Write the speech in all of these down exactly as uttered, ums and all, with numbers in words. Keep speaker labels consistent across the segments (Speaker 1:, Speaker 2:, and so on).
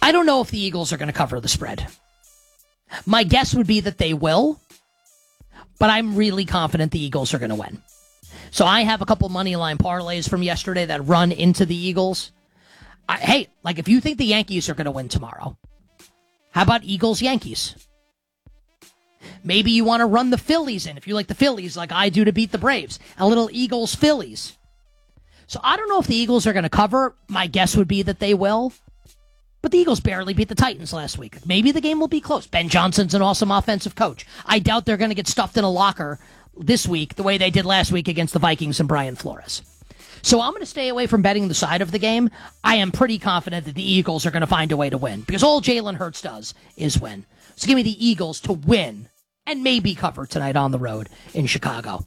Speaker 1: I don't know if the Eagles are going to cover the spread. My guess would be that they will, but I'm really confident the Eagles are going to win. So I have a couple money line parlays from yesterday that run into the Eagles. I, hey, like if you think the Yankees are going to win tomorrow, how about Eagles-Yankees? Maybe you want to run the Phillies in, if you like the Phillies like I do to beat the Braves. A little Eagles-Phillies. So I don't know if the Eagles are going to cover. My guess would be that they will. But the Eagles barely beat the Titans last week. Maybe the game will be close. Ben Johnson's an awesome offensive coach. I doubt they're going to get stuffed in a locker this week the way they did last week against the Vikings and Brian Flores. So I'm going to stay away from betting the side of the game. I am pretty confident that the Eagles are going to find a way to win because all Jalen Hurts does is win. So give me the Eagles to win and maybe cover tonight on the road in Chicago.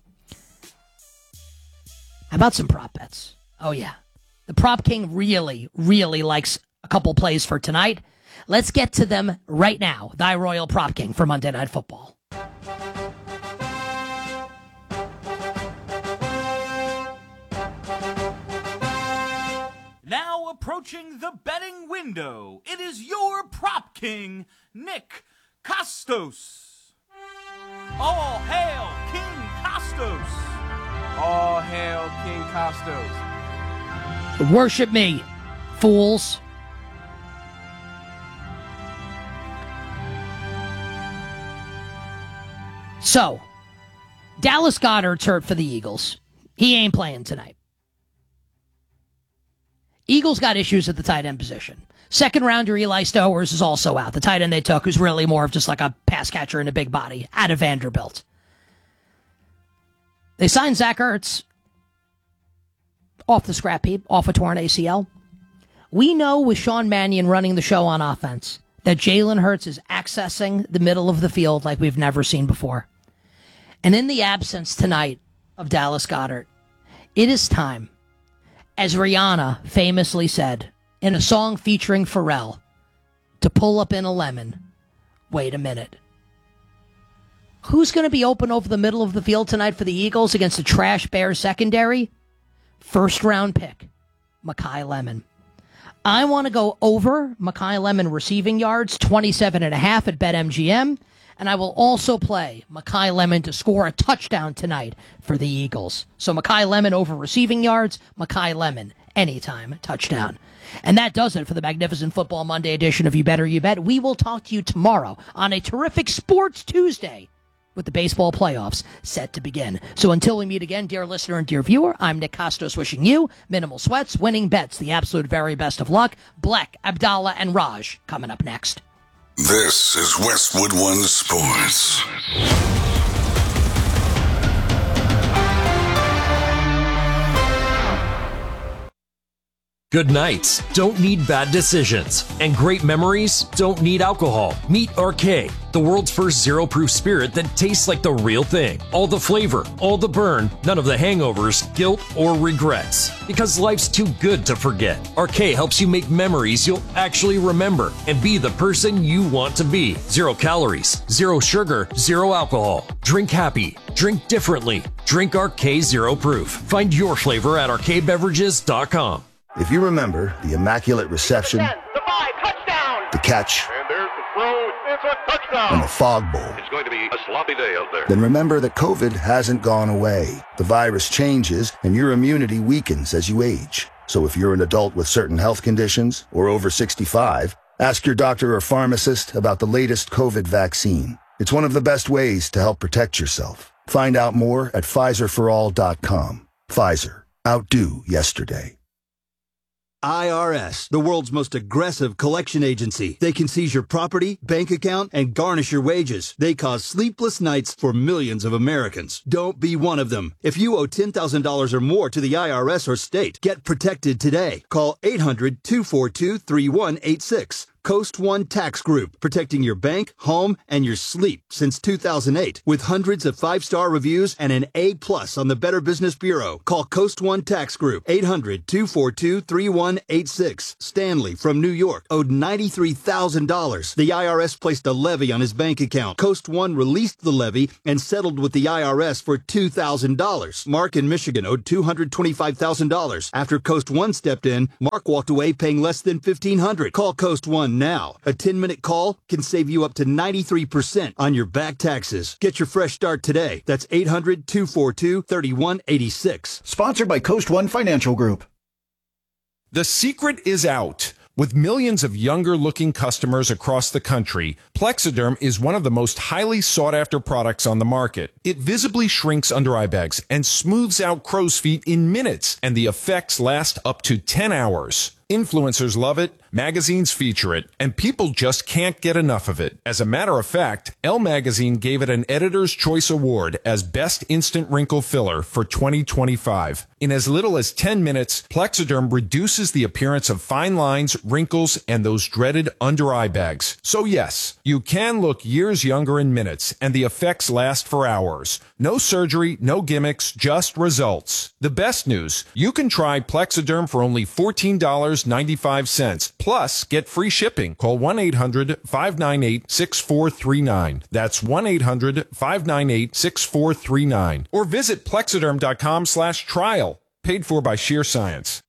Speaker 1: How about some prop bets? Oh, yeah. The Prop King really, really likes a couple plays for tonight. Let's get to them right now. Thy Royal Prop King for Monday Night Football.
Speaker 2: Now approaching the betting window, it is your Prop King, Nick Kostos. All hail King Kostos.
Speaker 3: All hail King Kostos.
Speaker 1: Worship me, fools. So, Dallas Goedert's hurt for the Eagles. He ain't playing tonight. Eagles got issues at the tight end position. Second rounder Eli Stowers is also out. The tight end they took, who's really more of just like a pass catcher and a big body, out of Vanderbilt. They signed Zach Ertz off the scrap heap, off a torn A C L. We know with Sean Mannion running the show on offense that Jalen Hurts is accessing the middle of the field like we've never seen before. And in the absence tonight of Dallas Goedert, it is time, as Rihanna famously said in a song featuring Pharrell, to pull up in a lemon. Wait a minute. Who's going to be open over the middle of the field tonight for the Eagles against a trash Bears secondary? First round pick, Mekhi Lemon. I want to go over Mekhi Lemon receiving yards, twenty-seven and a half at BetMGM. And I will also play Mekhi Lemon to score a touchdown tonight for the Eagles. So Mekhi Lemon over receiving yards, Mekhi Lemon anytime touchdown. And that does it for the Magnificent Football Monday edition of You Better You Bet. We will talk to you tomorrow on a terrific Sports Tuesday with the baseball playoffs set to begin. So until we meet again, dear listener and dear viewer, I'm Nick Kostos wishing you minimal sweats, winning bets, the absolute very best of luck. Black, Abdallah, and Raj coming up next.
Speaker 4: This is Westwood One Sports.
Speaker 5: Good nights don't need bad decisions, and great memories don't need alcohol. Meet R K, the world's first zero-proof spirit that tastes like the real thing. All the flavor, all the burn, none of the hangovers, guilt, or regrets. Because life's too good to forget. R K helps you make memories you'll actually remember and be the person you want to be. Zero calories, zero sugar, zero alcohol. Drink happy. Drink differently. Drink R K Zero Proof. Find your flavor at R K beverages dot com.
Speaker 6: If you remember the immaculate reception,
Speaker 7: ten, the five, touchdown,
Speaker 6: the catch,
Speaker 7: and there's the throw, it's a touchdown,
Speaker 6: and the fog bowl,
Speaker 7: it's going to be a sloppy day out there.
Speaker 6: Then remember that COVID hasn't gone away. The virus changes, and your immunity weakens as you age. So if you're an adult with certain health conditions or over sixty-five, ask your doctor or pharmacist about the latest COVID vaccine. It's one of the best ways to help protect yourself. Find out more at Pfizer for all dot com. Pfizer. Outdo yesterday.
Speaker 8: I R S, the world's most aggressive collection agency. They can seize your property, bank account, and garnish your wages. They cause sleepless nights for millions of Americans. Don't be one of them. If you owe ten thousand dollars or more to the I R S or state, get protected today. Call eight hundred, two four two, three one eight six. Coast One Tax Group, protecting your bank, home, and your sleep since two thousand eight. With hundreds of five-star reviews and an A plus on the Better Business Bureau. Call Coast One Tax Group, eight hundred, two four two, three one eight six. Stanley from New York owed ninety-three thousand dollars. The I R S placed a levy on his bank account. Coast One released the levy and settled with the I R S for two thousand dollars. Mark in Michigan owed two hundred twenty-five thousand dollars. After Coast One stepped in, Mark walked away paying less than fifteen hundred dollars. Call Coast One done now. A ten-minute call can save you up to ninety-three percent on your back taxes. Get your fresh start today. That's eight hundred, two four two, three one eight six.
Speaker 9: Sponsored by Coast One Financial Group.
Speaker 10: The secret is out. With millions of younger-looking customers across the country, Plexiderm is one of the most highly sought-after products on the market. It visibly shrinks under-eye bags and smooths out crow's feet in minutes, and the effects last up to ten hours. Influencers love it, magazines feature it, and people just can't get enough of it. As a matter of fact, Elle Magazine gave it an Editor's Choice Award as Best Instant Wrinkle Filler for twenty twenty-five. In as little as ten minutes, Plexiderm reduces the appearance of fine lines, wrinkles, and those dreaded under-eye bags. So yes, you can look years younger in minutes, and the effects last for hours. No surgery, no gimmicks, just results. The best news, you can try Plexiderm for only fourteen dollars and ninety-five cents. Plus, get free shipping. Call one eight hundred, five nine eight, six four three nine. That's one eight hundred, five nine eight, six four three nine. Or visit plexiderm.com slash trial. Paid for by Sheer Science.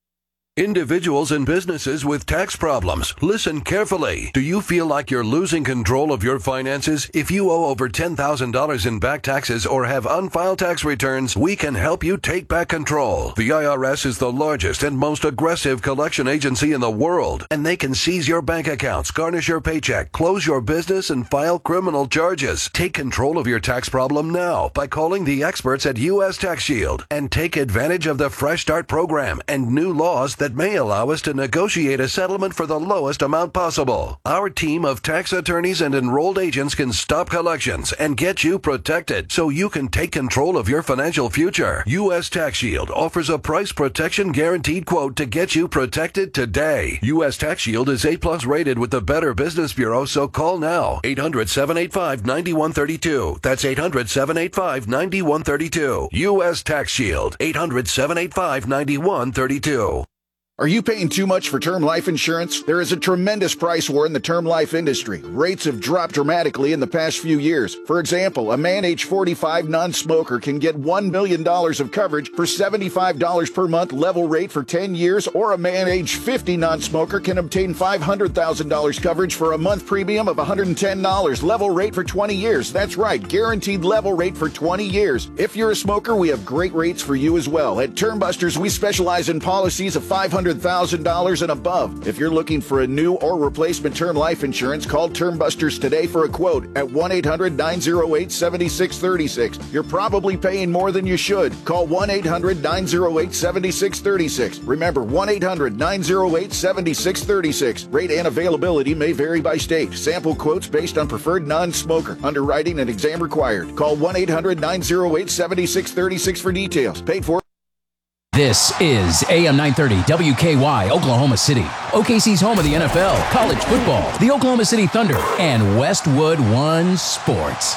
Speaker 11: Individuals and businesses with tax problems, listen carefully. Do you feel like you're losing control of your finances? If you owe over ten thousand dollars in back taxes or have unfiled tax returns, we can help you take back control. The I R S is the largest and most aggressive collection agency in the world, and they can seize your bank accounts, garnish your paycheck, close your business, and file criminal charges. Take control of your tax problem now by calling the experts at U S Tax Shield and take advantage of the Fresh Start program and new laws that may allow us to negotiate a settlement for the lowest amount possible. Our team of tax attorneys and enrolled agents can stop collections and get you protected so you can take control of your financial future. U S Tax Shield offers a price protection guaranteed quote to get you protected today. U S Tax Shield is A plus rated with the Better Business Bureau, so call now. eight hundred, seven eight five, nine one three two. That's eight hundred, seven eight five, nine one three two. U S Tax Shield. eight hundred, seven eight five, nine one three two.
Speaker 9: Are you paying too much for term life insurance? There is a tremendous price war in the term life industry. Rates have dropped dramatically in the past few years. For example, a man age forty-five non-smoker can get one million dollars of coverage for seventy-five dollars per month level rate for ten years, or a man age fifty non-smoker can obtain five hundred thousand dollars coverage for a month premium of one hundred ten dollars level rate for twenty years. That's right, guaranteed level rate for twenty years. If you're a smoker, we have great rates for you as well. At Term Busters, we specialize in policies of five hundred thousand dollars and above. If you're looking for a new or replacement term life insurance, call Term Busters today for a quote at one eight hundred, nine oh eight, seven six three six. You're probably paying more than you should. Call one eight hundred, nine oh eight, seven six three six. Remember, one eight hundred, nine oh eight, seven six three six. Rate and availability may vary by state. Sample quotes based on preferred non-smoker. Underwriting and exam required. Call one eight hundred, nine oh eight, seven six three six for details. Paid for.
Speaker 12: This is A M nine thirty W K Y, Oklahoma City. O K C's home of the N F L, college football, the Oklahoma City Thunder, and Westwood One Sports.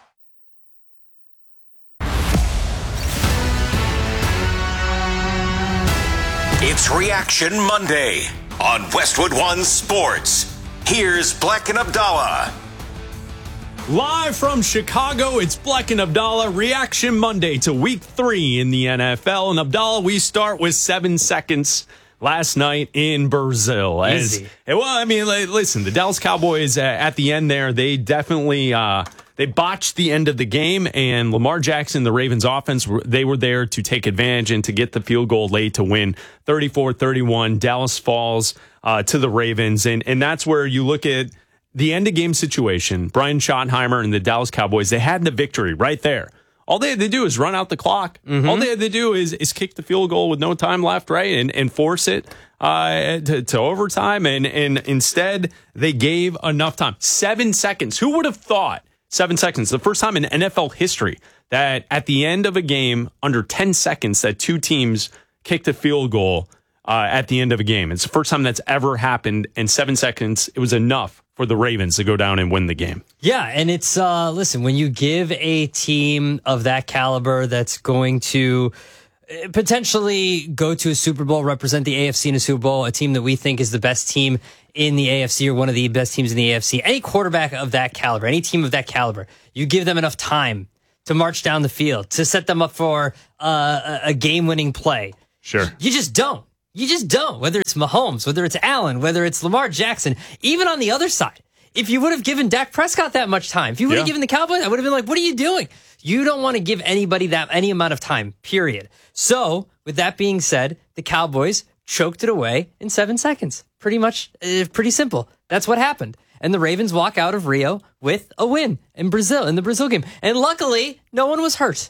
Speaker 13: It's Reaction Monday on Westwood One Sports. Here's Black and Abdallah.
Speaker 14: Live from Chicago, it's Black and Abdallah, Reaction Monday to Week three in the N F L. And Abdallah, we start with seven seconds last night in Brazil. As,
Speaker 15: Easy.
Speaker 14: Well, I mean, listen, the Dallas Cowboys uh, at the end there, they definitely uh, they botched the end of the game. And Lamar Jackson, the Ravens offense, they were there to take advantage and to get the field goal late to win thirty-four thirty-one. Dallas falls uh, to the Ravens. And, and that's where you look at the end-of-game situation. Brian Schottenheimer and the Dallas Cowboys, they had the victory right there. All they had to do is run out the clock. Mm-hmm. All they had to do is is kick the field goal with no time left, right, and, and force it uh, to, to overtime. And, and instead, they gave enough time. Seven seconds. Who would have thought seven seconds? The first time in N F L history that at the end of a game, under ten seconds, that two teams kicked a field goal uh, at the end of a game. It's the first time that's ever happened. In seven seconds, it was enough for the Ravens to go down and win the game.
Speaker 15: Yeah, and it's, uh, listen, when you give a team of that caliber that's going to potentially go to a Super Bowl, represent the A F C in a Super Bowl, a team that we think is the best team in the A F C or one of the best teams in the A F C, any quarterback of that caliber, any team of that caliber, you give them enough time to march down the field, to set them up for uh, a game-winning play.
Speaker 14: Sure.
Speaker 15: You just don't. You just don't. Whether it's Mahomes, whether it's Allen, whether it's Lamar Jackson, even on the other side. If you would have given Dak Prescott that much time, if you would have
Speaker 14: Yeah.
Speaker 15: given the Cowboys, I would have been like, what are you doing? You don't want to give anybody that any amount of time, period. So, with that being said, the Cowboys choked it away in seven seconds. Pretty much, uh, pretty simple. That's what happened. And the Ravens walk out of Rio with a win in Brazil, in the Brazil game. And luckily, no one was hurt.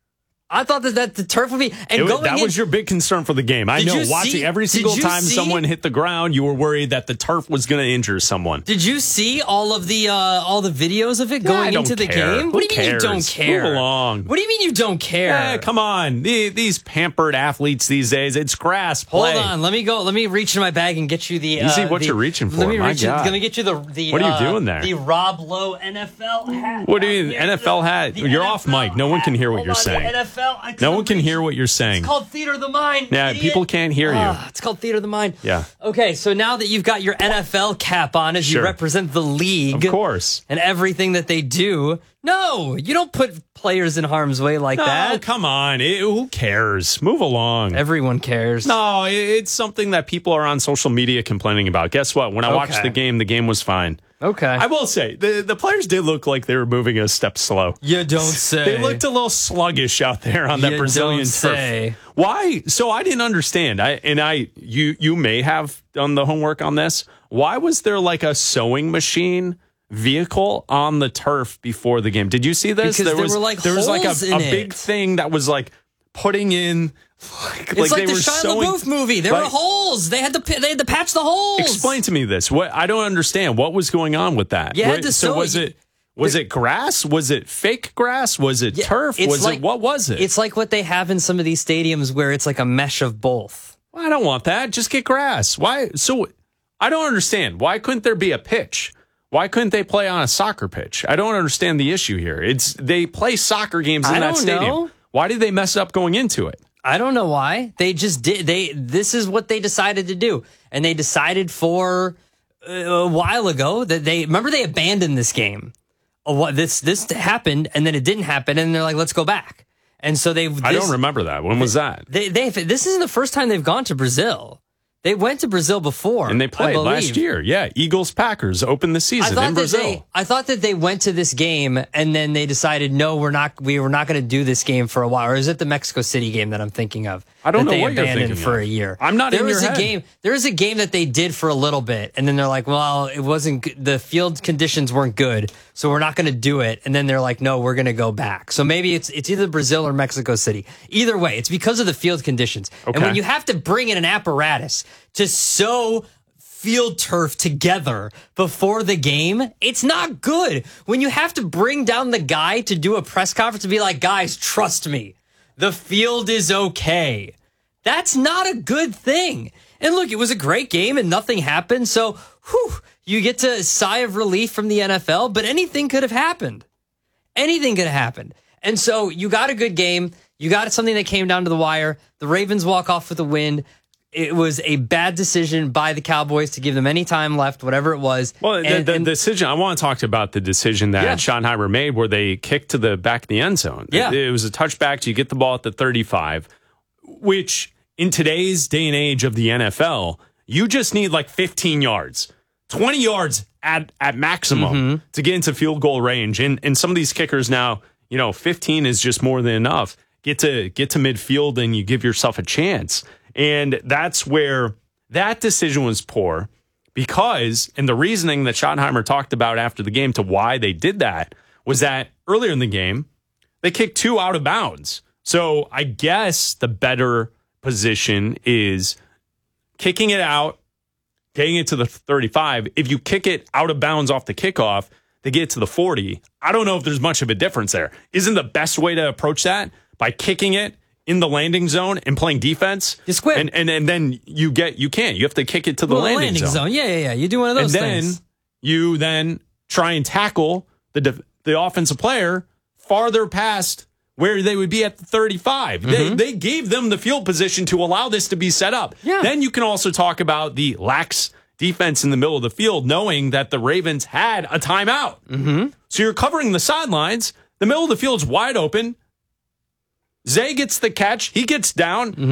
Speaker 15: I thought that, that the turf would be... And
Speaker 14: It was-
Speaker 15: going
Speaker 14: that
Speaker 15: in,
Speaker 14: was your big concern for the game. I
Speaker 15: Did
Speaker 14: know,
Speaker 15: you
Speaker 14: watching
Speaker 15: see-
Speaker 14: every
Speaker 15: did
Speaker 14: single
Speaker 15: you
Speaker 14: time
Speaker 15: see-
Speaker 14: someone hit the ground, you were worried that the turf was going to injure someone.
Speaker 15: Did you see all of the uh, all the videos of it
Speaker 14: Yeah,
Speaker 15: going
Speaker 14: I don't
Speaker 15: into the
Speaker 14: care.
Speaker 15: game?
Speaker 14: Who
Speaker 15: What do you mean you don't
Speaker 14: cares?
Speaker 15: care?
Speaker 14: Move along.
Speaker 15: What do you mean you don't care?
Speaker 14: Yeah, come on. The- These pampered athletes these days, it's grass play.
Speaker 15: Hold on, let me go. Let me reach in my bag and get you the.
Speaker 14: You see
Speaker 15: uh,
Speaker 14: what
Speaker 15: the-
Speaker 14: you're reaching for,
Speaker 15: Let me
Speaker 14: my
Speaker 15: reach. in-
Speaker 14: God.
Speaker 15: Let me get you the the.
Speaker 14: What are you
Speaker 15: uh,
Speaker 14: doing there?
Speaker 15: The Rob Lowe N F L hat.
Speaker 14: What do you mean, N F L hat? You're off mic. No one can hear what you're
Speaker 15: Hold on,
Speaker 14: saying.
Speaker 15: N F L. I
Speaker 14: No one
Speaker 15: couldn't
Speaker 14: can
Speaker 15: reach-
Speaker 14: hear what you're saying.
Speaker 15: It's called Theater of the Mind.
Speaker 14: Yeah,
Speaker 15: idiot.
Speaker 14: people can't hear you.
Speaker 15: Ah, it's called Theater of the Mind.
Speaker 14: Yeah.
Speaker 15: Okay, so now that you've got your N F L cap on as
Speaker 14: Sure.
Speaker 15: you represent the league,
Speaker 14: Of course.
Speaker 15: and everything that they do, no, you don't put players in harm's way like
Speaker 14: No,
Speaker 15: that.
Speaker 14: come on. It- who cares? Move along.
Speaker 15: Everyone cares.
Speaker 14: No, it- it's something that people are on social media complaining about. Guess what? When I watched
Speaker 15: Okay.
Speaker 14: the game, the game was fine.
Speaker 15: Okay.
Speaker 14: I will say, the, the players did look like they were moving a step slow.
Speaker 15: You don't say.
Speaker 14: They looked a little sluggish out there on that
Speaker 15: You
Speaker 14: Brazilian
Speaker 15: don't
Speaker 14: turf.
Speaker 15: say.
Speaker 14: Why? So I didn't understand. I and I you you may have done the homework on this. Why was there like a sewing machine vehicle on the turf before the game? Did you see this?
Speaker 15: Because
Speaker 14: there
Speaker 15: there
Speaker 14: was
Speaker 15: were, like,
Speaker 14: there was like
Speaker 15: holes
Speaker 14: a,
Speaker 15: in
Speaker 14: a big
Speaker 15: it.
Speaker 14: thing that was like putting in like,
Speaker 15: It's like,
Speaker 14: they
Speaker 15: the
Speaker 14: were
Speaker 15: Shia
Speaker 14: sewing-
Speaker 15: LaBeouf movie. There
Speaker 14: like-
Speaker 15: were holes. They had to pi- they had to patch the holes.
Speaker 14: Explain to me this. What I don't understand. What was going on with that?
Speaker 15: You had
Speaker 14: Wait,
Speaker 15: to
Speaker 14: so
Speaker 15: sew
Speaker 14: was
Speaker 15: it.
Speaker 14: it was it grass? Was it fake grass? Was it
Speaker 15: Yeah,
Speaker 14: turf?
Speaker 15: it's
Speaker 14: Was
Speaker 15: like-
Speaker 14: it what was it?
Speaker 15: It's like what they have in some of these stadiums where it's like a mesh of both.
Speaker 14: I don't want that. Just get grass. Why? So I don't understand. Why couldn't there be a pitch? Why couldn't they play on a soccer pitch? I don't understand the issue here. It's they play soccer games in
Speaker 15: I
Speaker 14: that
Speaker 15: don't
Speaker 14: stadium.
Speaker 15: know.
Speaker 14: Why did they mess up going into it?
Speaker 15: I don't know why. They just did. They this is what they decided to do, and they decided for uh, a while ago that they remember they abandoned this game. Oh, what this this happened, and then it didn't happen, and they're like, let's go back. And so they.
Speaker 14: I don't remember that. When was that?
Speaker 15: They they this isn't the first time they've gone to Brazil. They went to Brazil before,
Speaker 14: And they
Speaker 15: I
Speaker 14: played last
Speaker 15: believe.
Speaker 14: year. Yeah, Eagles Packers opened the
Speaker 15: I
Speaker 14: season
Speaker 15: thought
Speaker 14: in
Speaker 15: that
Speaker 14: Brazil.
Speaker 15: they, I thought that they went to this game and then they decided, no, we're not. We were not going to do this game for a while. Or is it the Mexico City game that I'm thinking of?
Speaker 14: I don't
Speaker 15: that
Speaker 14: know
Speaker 15: they
Speaker 14: what you're
Speaker 15: abandoned
Speaker 14: thinking
Speaker 15: for
Speaker 14: of.
Speaker 15: a year.
Speaker 14: I'm not
Speaker 15: there
Speaker 14: in
Speaker 15: was
Speaker 14: your
Speaker 15: a
Speaker 14: head.
Speaker 15: game. There was a game that they did for a little bit, and then they're like, well, it wasn't. g- The field conditions weren't good, so we're not going to do it. And then they're like, no, we're going to go back. So maybe it's it's either Brazil or Mexico City. Either way, it's because of the field conditions. And
Speaker 14: Okay.
Speaker 15: when you have to bring in an apparatus to sew field turf together before the game, it's not good. When you have to bring down the guy to do a press conference and be like, guys, trust me, the field is okay. That's not a good thing. And look, it was a great game and nothing happened. So, whew, you get to sigh of relief from the N F L, but anything could have happened. Anything could have happened. And so you got a good game. You got something that came down to the wire. The Ravens walk off with a win. It was a bad decision by the Cowboys to give them any time left, whatever it was.
Speaker 14: Well, the,
Speaker 15: And-
Speaker 14: the
Speaker 15: and-
Speaker 14: decision, I want to talk about the decision that
Speaker 15: Yeah.
Speaker 14: Schottenheimer made where they kicked to the back of the end zone.
Speaker 15: Yeah.
Speaker 14: It, it was a touchback to get the ball at the thirty-five, which in today's day and age of the N F L, you just need like fifteen yards, twenty yards at, at maximum
Speaker 15: Mm-hmm.
Speaker 14: to get into field goal range. And, and some of these kickers now, you know, fifteen is just more than enough. Get to get to midfield and you give yourself a chance. And that's where that decision was poor because, and the reasoning that Schottenheimer talked about after the game to why they did that was that earlier in the game, they kicked two out of bounds. So I guess the better position is kicking it out, getting it to the thirty-five. If you kick it out of bounds off the kickoff, they get to the forty. I don't know if there's much of a difference there. Isn't the best way to approach that by kicking it in the landing zone and playing defense?
Speaker 15: You squib.
Speaker 14: And, and and then you get you can't. You have to kick it to the
Speaker 15: Well,
Speaker 14: landing, zone.
Speaker 15: Yeah, yeah, yeah. You do one of
Speaker 14: And
Speaker 15: those
Speaker 14: then
Speaker 15: things.
Speaker 14: you then try and tackle the def- the offensive player farther past where they would be at the thirty-five. They,
Speaker 15: Mm-hmm.
Speaker 14: they gave them the field position to allow this to be set up.
Speaker 15: Yeah.
Speaker 14: Then you can also talk about the lax defense in the middle of the field, knowing that the Ravens had a timeout.
Speaker 15: Mm-hmm.
Speaker 14: So you're covering the sidelines. The middle of the field's wide open. Zay gets the catch. He gets down.
Speaker 15: Mm-hmm.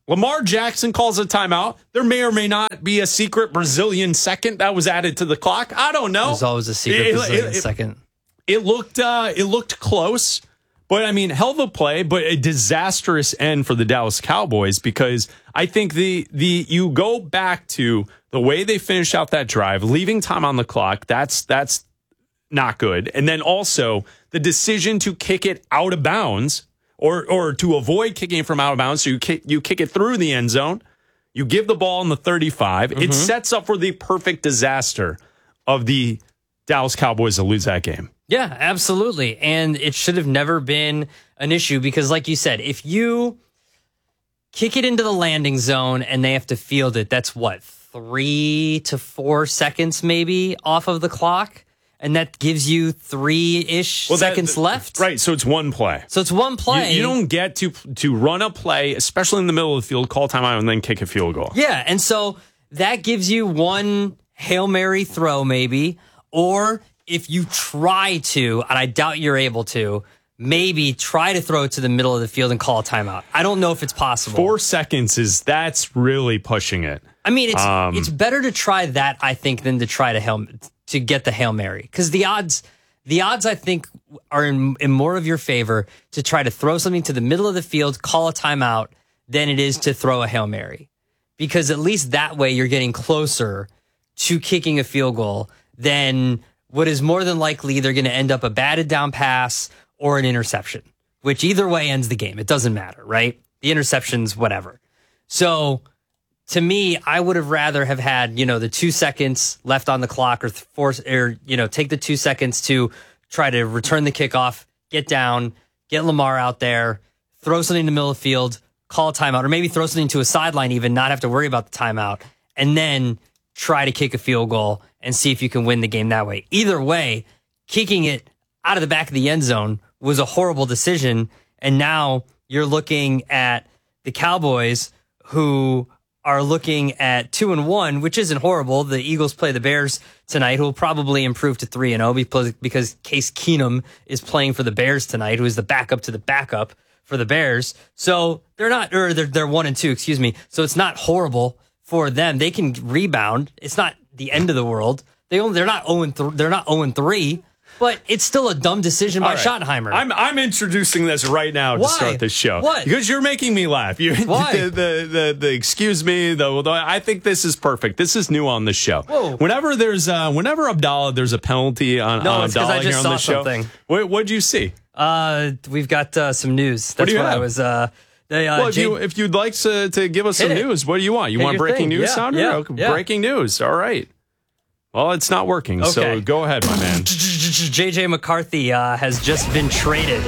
Speaker 14: Lamar Jackson calls a timeout. There may or may not be a secret Brazilian second that was added to the clock. I don't know.
Speaker 15: There's always a secret
Speaker 14: It-
Speaker 15: Brazilian
Speaker 14: it- it-
Speaker 15: second.
Speaker 14: It looked uh, it looked close, but I mean, hell of a play, but a disastrous end for the Dallas Cowboys because I think the the you go back to the way they finished out that drive, leaving time on the clock. That's that's not good, and then also the decision to kick it out of bounds or or to avoid kicking it from out of bounds. So you kick you kick it through the end zone. You give the ball in the thirty-five.
Speaker 15: Mm-hmm.
Speaker 14: It sets up for the perfect disaster of the Dallas Cowboys to lose that game.
Speaker 15: Yeah, absolutely. And it should have never been an issue because, like you said, if you kick it into the landing zone and they have to field it, that's what, three to four seconds maybe off of the clock? And that gives you three-ish
Speaker 14: Well, that-
Speaker 15: seconds left?
Speaker 14: Right, so it's one play.
Speaker 15: So it's one play.
Speaker 14: You, you don't get to to run a play, especially in the middle of the field, call timeout, and then kick a field goal.
Speaker 15: Yeah, and so that gives you one Hail Mary throw maybe, or if you try to, and I doubt you're able to, maybe try to throw it to the middle of the field and call a timeout. I don't know if it's possible.
Speaker 14: Four seconds is that's really pushing it.
Speaker 15: I mean, it's
Speaker 14: Um,
Speaker 15: it's better to try that, I think, than to try to Hail, to get the Hail Mary. Because the odds, the odds, I think, are in, in more of your favor to try to throw something to the middle of the field, call a timeout, than it is to throw a Hail Mary. Because at least that way you're getting closer to kicking a field goal than what is more than likely either going to end up a batted down pass or an interception, which either way ends the game. It doesn't matter, right? The interception's whatever. So to me, I would have rather have had, you know, the two seconds left on the clock or force or, you know, take the two seconds to try to return the kickoff, get down, get Lamar out there, throw something in the middle of the field, call a timeout, or maybe throw something to a sideline even, not have to worry about the timeout, and then try to kick a field goal and see if you can win the game that way. Either way, kicking it out of the back of the end zone was a horrible decision. And now you're looking at the Cowboys who are looking at two and one, which isn't horrible. The Eagles play the Bears tonight, who will probably improve to three and oh because, because Case Keenum is playing for the Bears tonight, who is the backup to the backup for the Bears. So they're not, or they're, they're one and two, excuse me. So it's not horrible for them. They can rebound. It's not the end of the world. They only, they're not oh and th- they're not oh and three, but it's still a dumb decision by
Speaker 14: All right.
Speaker 15: Schottenheimer.
Speaker 14: I'm I'm introducing this right now to
Speaker 15: Why?
Speaker 14: start this show.
Speaker 15: What?
Speaker 14: Because you're making me laugh. You,
Speaker 15: Why?
Speaker 14: The, the, the, the excuse me, the, the I think this is perfect. This is new on the show.
Speaker 15: Whoa.
Speaker 14: Whenever there's uh, whenever Abdallah, there's a penalty on,
Speaker 15: No,
Speaker 14: on
Speaker 15: it's 'cause
Speaker 14: Abdallah
Speaker 15: I just
Speaker 14: here on
Speaker 15: saw
Speaker 14: the show.
Speaker 15: something.
Speaker 14: What what'd you see?
Speaker 15: Uh, we've got uh, some news. That's
Speaker 14: What do you
Speaker 15: I
Speaker 14: have?
Speaker 15: was. Uh, they, uh,
Speaker 14: well, if,
Speaker 15: Jay-
Speaker 14: you, if you'd like to, to give us
Speaker 15: Hit
Speaker 14: some
Speaker 15: it.
Speaker 14: news, what do you want? You
Speaker 15: Hit
Speaker 14: want
Speaker 15: your
Speaker 14: breaking
Speaker 15: thing.
Speaker 14: news
Speaker 15: Yeah,
Speaker 14: sounder?
Speaker 15: yeah,
Speaker 14: Okay,
Speaker 15: yeah.
Speaker 14: Breaking news. All right. Well, it's not working, so
Speaker 15: Okay.
Speaker 14: go ahead, my man.
Speaker 15: J J McCarthy uh, has just been traded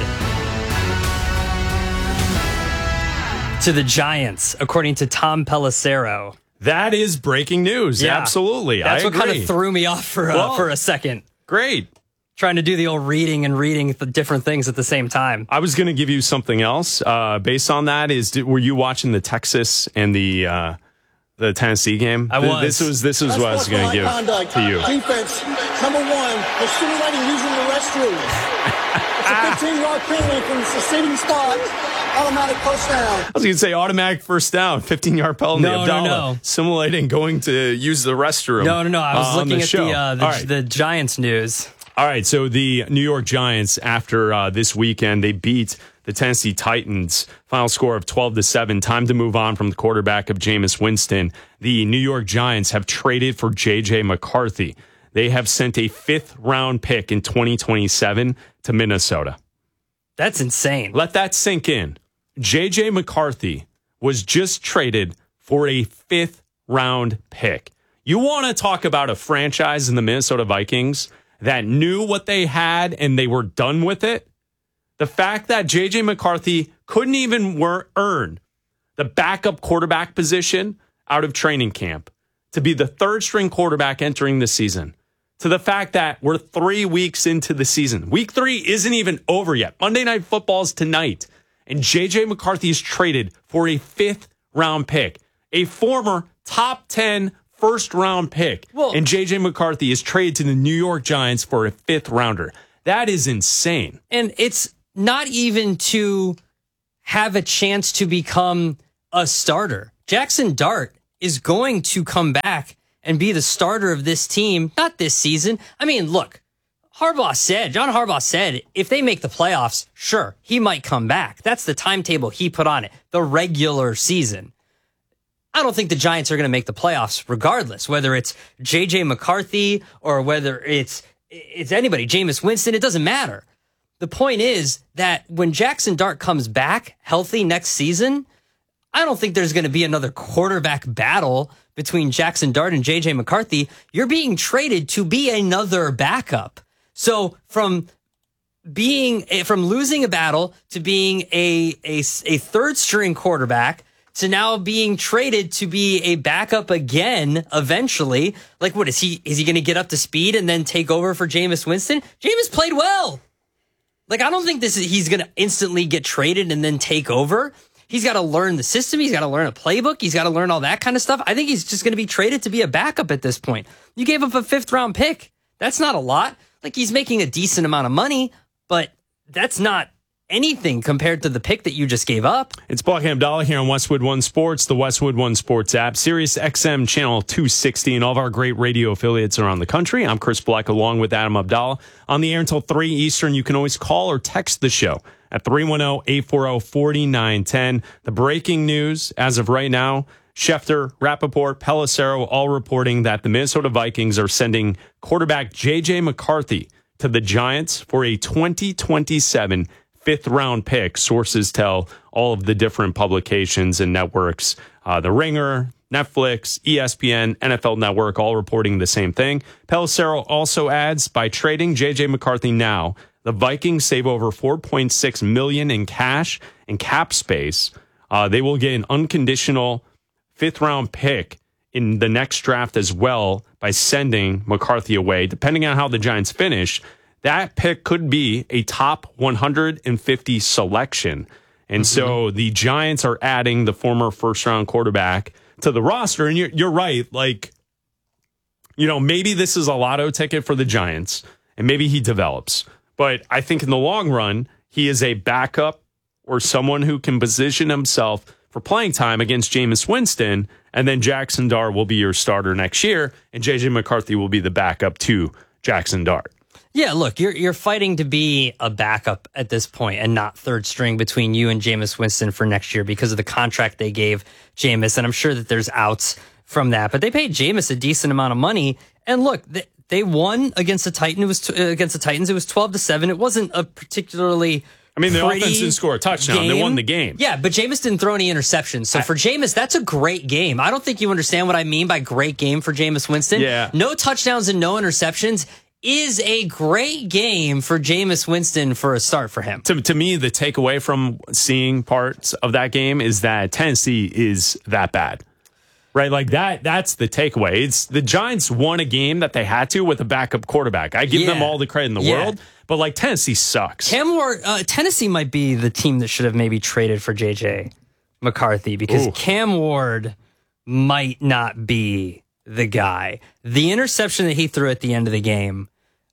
Speaker 15: to the Giants, according to Tom Pelissero.
Speaker 14: That is breaking news.
Speaker 15: Yeah.
Speaker 14: Absolutely.
Speaker 15: That's
Speaker 14: I
Speaker 15: what kind
Speaker 14: agree.
Speaker 15: of threw me off for uh,
Speaker 14: Well,
Speaker 15: for a second.
Speaker 14: Great.
Speaker 15: Trying to do the old reading and reading the different things at the same time.
Speaker 14: I was going to give you something else. Uh, based on that, is did, were you watching the Texas and the uh, the Tennessee game?
Speaker 15: I
Speaker 14: Th-
Speaker 15: was.
Speaker 14: This was this was what I was going to give
Speaker 16: conduct.
Speaker 14: to you.
Speaker 16: Defense, number one, they're simulating using the restroom. It's a fifteen-yard penalty from the sitting spot. Automatic first down.
Speaker 14: I was going to say automatic first down, fifteen yard penalty.
Speaker 15: No, no,
Speaker 14: Abdallah
Speaker 15: no.
Speaker 14: simulating going to use the restroom.
Speaker 15: No, no, no. I was
Speaker 14: uh, on
Speaker 15: looking
Speaker 14: the
Speaker 15: at
Speaker 14: show.
Speaker 15: the uh, the,
Speaker 14: All right.
Speaker 15: the Giants news.
Speaker 14: All right, so the New York Giants, after uh, this weekend, they beat the Tennessee Titans. Final score of twelve to seven. Time to move on from the quarterback of Jameis Winston. The New York Giants have traded for J J McCarthy. They have sent a fifth round pick in twenty twenty-seven to Minnesota.
Speaker 15: That's insane.
Speaker 14: Let that sink in. J J McCarthy was just traded for a fifth round pick. You want to talk about a franchise in the Minnesota Vikings that knew what they had and they were done with it? The fact that J J McCarthy couldn't even wor- earn the backup quarterback position out of training camp to be the third string quarterback entering the season, to the fact that we're three weeks into the season. Week three isn't even over yet. Monday Night Football is tonight. And J J McCarthy is traded for a fifth round pick, a former top ten first round pick.
Speaker 15: Well,
Speaker 14: and J J McCarthy is traded to the New York Giants for a fifth rounder. That is insane.
Speaker 15: And it's not even to have a chance to become a starter. Jackson Dart is going to come back and be the starter of this team, not this season. I mean, look, Harbaugh said, John Harbaugh said, if they make the playoffs, sure, he might come back. That's the timetable he put on it, the regular season. I don't think the Giants are going to make the playoffs regardless, whether it's J J McCarthy or whether it's it's anybody, Jameis Winston, it doesn't matter. The point is that when Jackson Dart comes back healthy next season, I don't think there's going to be another quarterback battle between Jackson Dart and J J McCarthy. You're being traded to be another backup. So from being from losing a battle to being a a, a third string quarterback to now being traded to be a backup again eventually. Like, what is he? Is he going to get up to speed and then take over for Jameis Winston? Jameis played well. Like, I don't think this is, he's going to instantly get traded and then take over. He's got to learn the system. He's got to learn a playbook. He's got to learn all that kind of stuff. I think he's just going to be traded to be a backup at this point. You gave up a fifth round pick. That's not a lot. Like, he's making a decent amount of money, but that's not anything compared to the pick that you just gave up.
Speaker 14: It's Black and Abdallah here on Westwood One Sports, the Westwood One Sports app, Sirius X M channel two sixty, and all of our great radio affiliates around the country. I'm Chris Black along with Adam Abdallah. On the air until three Eastern. You can always call or text the show at three one zero, eight four zero, four nine one zero. The breaking news as of right now, Schefter, Rappaport, Pelissero all reporting that the Minnesota Vikings are sending quarterback J J McCarthy to the Giants for a twenty twenty-seven fifth round pick. Sources tell all of the different publications and networks, uh, The Ringer, Netflix, E S P N, N F L Network, all reporting the same thing. Pelissero also adds, by trading J J McCarthy now, the Vikings save over four point six million dollars in cash and cap space. Uh, they will get an unconditional fifth round pick in the next draft as well by sending McCarthy away. Depending on how the Giants finish, that pick could be a top one hundred fifty selection. And mm-hmm. so the Giants are adding the former first-round quarterback to the roster. And you're, you're right. Like, you know, maybe this is a lotto ticket for the Giants, and maybe he develops. But I think in the long run, he is a backup or someone who can position himself for playing time against Jameis Winston, and then Jackson Dart will be your starter next year, and J J McCarthy will be the backup to Jackson Dart.
Speaker 15: Yeah, look, you're you're fighting to be a backup at this point and not third string between you and Jameis Winston for next year because of the contract they gave Jameis, and I'm sure that there's outs from that. But they paid Jameis a decent amount of money, and look, they, they won against the Titan. It was t- against the Titans. It was twelve to seven. It wasn't a particularly
Speaker 14: I mean, the offense didn't score a touchdown. Game. They won the game.
Speaker 15: Yeah, but Jameis didn't throw any interceptions. So I, for Jameis, that's a great game. I don't think you understand what I mean by great game for Jameis Winston.
Speaker 14: Yeah.
Speaker 15: No touchdowns and no interceptions is a great game for Jameis Winston for a start for him.
Speaker 14: To, to me, the takeaway from seeing parts of that game is that Tennessee is that bad. Right? Like that, that's the takeaway. It's the Giants won a game that they had to with a backup quarterback. I give
Speaker 15: yeah.
Speaker 14: them all the credit in the
Speaker 15: yeah.
Speaker 14: world, but like Tennessee sucks.
Speaker 15: Cam Ward, uh, Tennessee might be the team that should have maybe traded for J J McCarthy because Ooh. Cam Ward might not be the guy. The interception that he threw at the end of the game,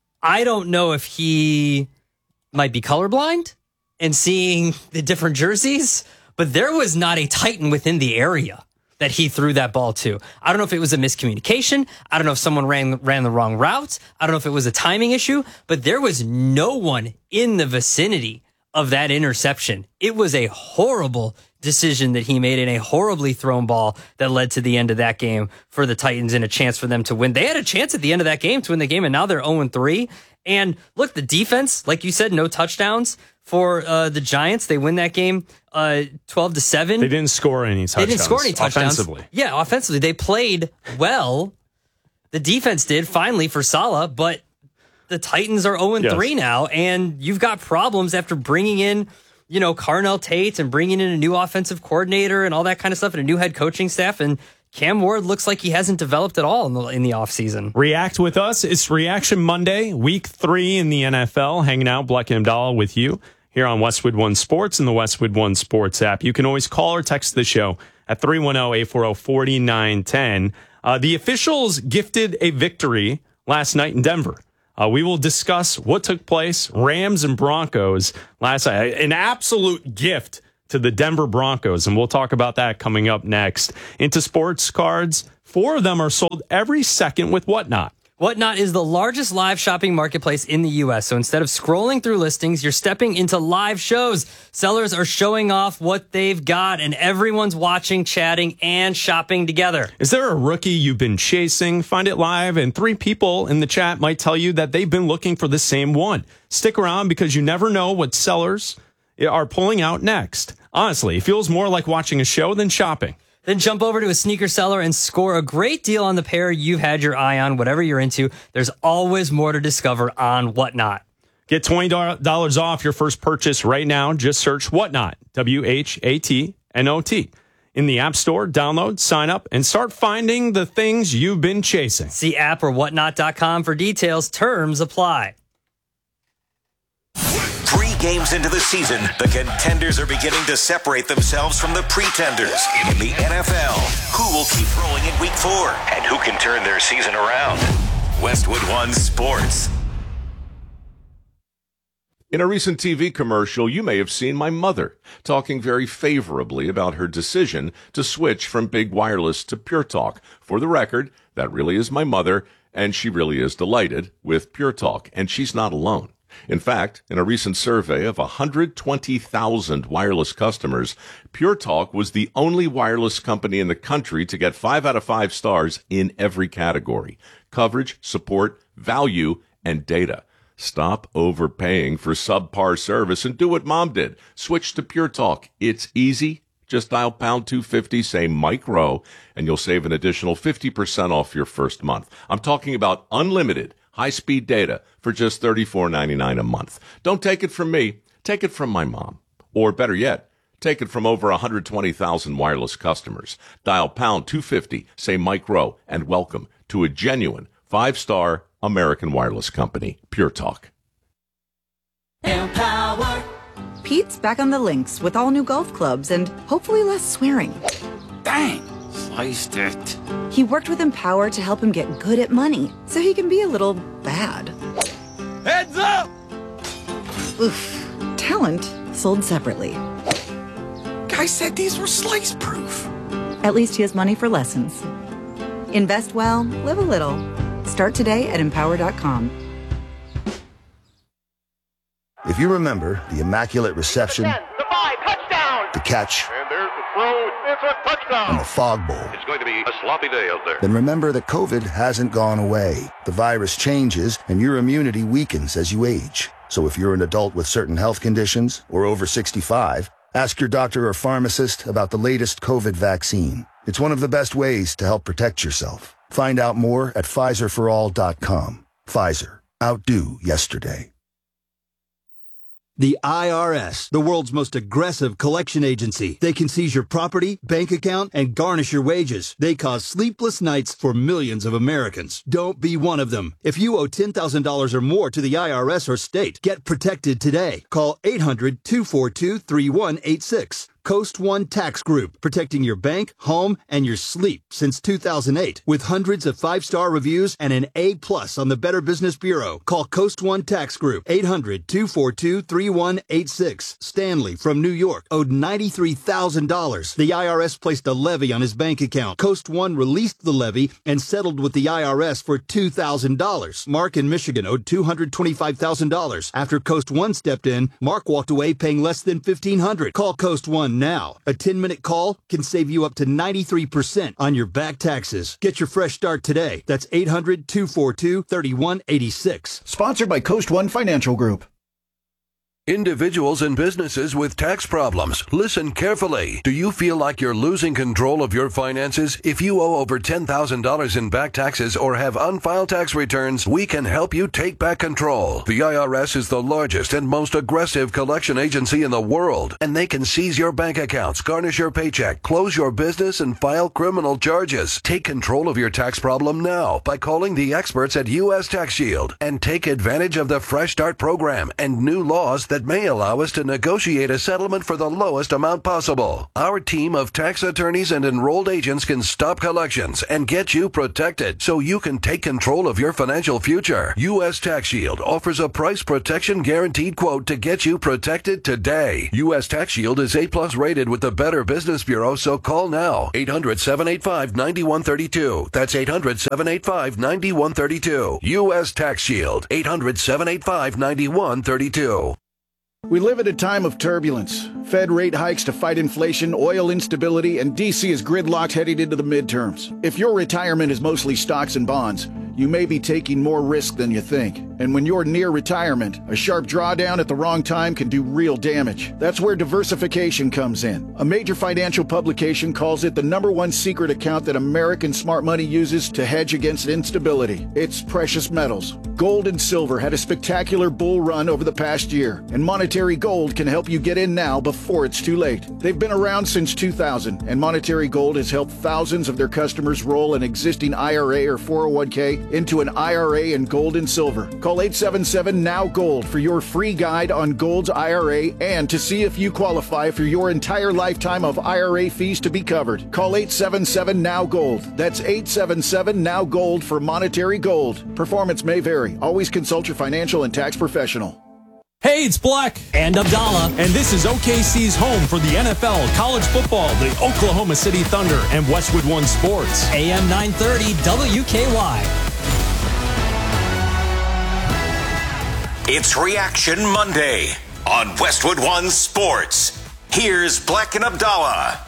Speaker 15: I don't know if he might be colorblind and seeing the different jerseys, but there was not a Titan within the area that he threw that ball to. I don't know if it was a miscommunication. I don't know if someone ran ran the wrong route. I don't know if it was a timing issue, but there was no one in the vicinity of that interception. It was a horrible decision that he made and a horribly thrown ball that led to the end of that game for the Titans and a chance for them to win. They had a chance at the end of that game to win the game, and now they're oh and three. And look, the defense, like you said, no touchdowns for uh, the Giants. They win that game uh, twelve to seven.
Speaker 14: They didn't score any touchdowns.
Speaker 15: They didn't score any touchdowns.
Speaker 14: Offensively.
Speaker 15: Yeah, offensively. They played well. The defense did, finally, for Saleh, but the Titans are oh and three yes. now, and you've got problems after bringing in, you know, Carnell Tate and bringing in a new offensive coordinator and all that kind of stuff and a new head coaching staff. And Cam Ward looks like he hasn't developed at all in the, in the offseason.
Speaker 14: React with us. It's Reaction Monday, week three in the N F L. Hanging out, Black and Abdallah with you here on Westwood One Sports and the Westwood One Sports app. You can always call or text the show at three one zero, eight four zero, four nine one zero. Uh, the officials gifted a victory last night in Denver. Uh, we will discuss what took place, Rams and Broncos last night. An absolute gift to the Denver Broncos, and we'll talk about that coming up next. Into sports cards, four of them are sold every second with Whatnot.
Speaker 15: Whatnot is the largest live shopping marketplace in the U S. So instead of scrolling through listings, you're stepping into live shows. Sellers are showing off what they've got, and everyone's watching, chatting, and shopping together.
Speaker 14: Is there a rookie you've been chasing? Find it live, and three people in the chat might tell you that they've been looking for the same one. Stick around because you never know what sellers are pulling out next. Honestly, it feels more like watching a show than shopping.
Speaker 15: Then jump over to a sneaker seller and score a great deal on the pair you've had your eye on, whatever you're into. There's always more to discover on Whatnot.
Speaker 14: Get twenty dollars off your first purchase right now. Just search Whatnot, W H A T N O T. In the App Store, download, sign up, and start finding the things you've been chasing.
Speaker 15: See app or whatnot dot com for details. Terms apply.
Speaker 13: Three games into the season, the contenders are beginning to separate themselves from the pretenders. In the N F L, who will keep rolling in week four? And who can turn their season around? Westwood One Sports.
Speaker 10: In a recent T V commercial, you may have seen my mother talking very favorably about her decision to switch from Big Wireless to Pure Talk. For the record, that really is my mother, and she really is delighted with Pure Talk, and she's not alone. In fact, in a recent survey of one hundred twenty thousand wireless customers, Pure Talk was the only wireless company in the country to get five out of five stars in every category: coverage, support, value, and data. Stop overpaying for subpar service and do what Mom did. Switch to Pure Talk. It's easy. Just dial pound two fifty, say Mike Rowe, and you'll save an additional fifty percent off your first month. I'm talking about unlimited high-speed data for just thirty-four ninety-nine a month. Don't take it from me. Take it from my mom. Or better yet, take it from over one hundred twenty thousand wireless customers. Dial pound two fifty, say Mike Rowe, and welcome to a genuine five-star American wireless company, Pure Talk.
Speaker 17: Empower. Pete's back on the links with all new golf clubs and hopefully less swearing.
Speaker 18: Dang, sliced it.
Speaker 17: He worked with Empower to help him get good at money so he can be a little bad.
Speaker 18: Heads up!
Speaker 17: Oof. Talent sold separately.
Speaker 18: Guy said these were slice proof.
Speaker 17: At least he has money for lessons. Invest well, live a little. Start today at empower dot com.
Speaker 6: If you remember the immaculate reception,
Speaker 7: The five, touchdown!
Speaker 6: the catch,
Speaker 7: And there's the throw. It's a touchdown!
Speaker 6: and the fog bowl,
Speaker 7: It's going to be a sloppy day out there.
Speaker 6: then remember that COVID hasn't gone away. The virus changes, and your immunity weakens as you age. So if you're an adult with certain health conditions or over sixty-five, ask your doctor or pharmacist about the latest COVID vaccine. It's one of the best ways to help protect yourself. Find out more at Pfizer for all dot com. Pfizer. Outdo yesterday.
Speaker 8: The I R S, the world's most aggressive collection agency. They can seize your property, bank account, and garnish your wages. They cause sleepless nights for millions of Americans. Don't be one of them. If you owe ten thousand dollars or more to the I R S or state, get protected today. Call eight hundred, two four two, three one eight six. Coast One Tax Group, protecting your bank, home, and your sleep since two thousand eight. With hundreds of five-star reviews and an A plus on the Better Business Bureau. Call Coast One Tax Group, eight hundred, two four two, three one eight six. Stanley from New York owed ninety-three thousand dollars. The I R S placed a levy on his bank account. Coast One released the levy and settled with the I R S for two thousand dollars. Mark in Michigan owed two hundred twenty-five thousand dollars. After Coast One stepped in, Mark walked away paying less than fifteen hundred dollars. Call Coast One now. A ten-minute call can save you up to ninety-three percent on your back taxes. Get your fresh start today. That's eight hundred, two four two, three one eight six.
Speaker 9: Sponsored by Coast One Financial Group.
Speaker 11: Individuals and businesses with tax problems, listen carefully. Do you feel like you're losing control of your finances? If you owe over ten thousand dollars in back taxes or have unfiled tax returns, we can help you take back control. The I R S is the largest and most aggressive collection agency in the world, and they can seize your bank accounts, garnish your paycheck, close your business, and file criminal charges. Take control of your tax problem now by calling the experts at U S Tax Shield and take advantage of the Fresh Start program and new laws that that may allow us to negotiate a settlement for the lowest amount possible. Our team of tax attorneys and enrolled agents can stop collections and get you protected so you can take control of your financial future. U S Tax Shield offers a price protection guaranteed quote to get you protected today. U S Tax Shield is A plus rated with the Better Business Bureau, so call now. eight hundred, seven eight five, nine one three two. That's eight hundred, seven eight five, nine one three two. U S Tax Shield. eight hundred, seven eight five, nine one three two.
Speaker 9: We live at a time of turbulence. Fed rate hikes to fight inflation, oil instability, and D C is gridlocked heading into the midterms. If your retirement is mostly stocks and bonds, you may be taking more risk than you think. And when you're near retirement, a sharp drawdown at the wrong time can do real damage. That's where diversification comes in. A major financial publication calls it the number one secret account that American smart money uses to hedge against instability. It's precious metals. Gold and silver had a spectacular bull run over the past year, and Monetary Gold can help you get in now before it's too late. They've been around since two thousand, and Monetary Gold has helped thousands of their customers roll an existing I R A or four oh one k into an I R A in gold and silver. Call eight seven seven, N O W, GOLD for your free guide on Gold's I R A and to see if you qualify for your entire lifetime of I R A fees to be covered. Call eight seven seven, N O W, GOLD. That's eight seven seven, N O W, GOLD for Monetary Gold. Performance may vary. Always consult your financial and tax professional.
Speaker 14: Hey, it's Black
Speaker 15: and Abdallah,
Speaker 14: and this is O K C's home for the N F L, college football, the Oklahoma City Thunder, and Westwood One Sports.
Speaker 15: A M nine thirty W K Y.
Speaker 13: It's Reaction Monday on Westwood One Sports. Here's Black and Abdallah.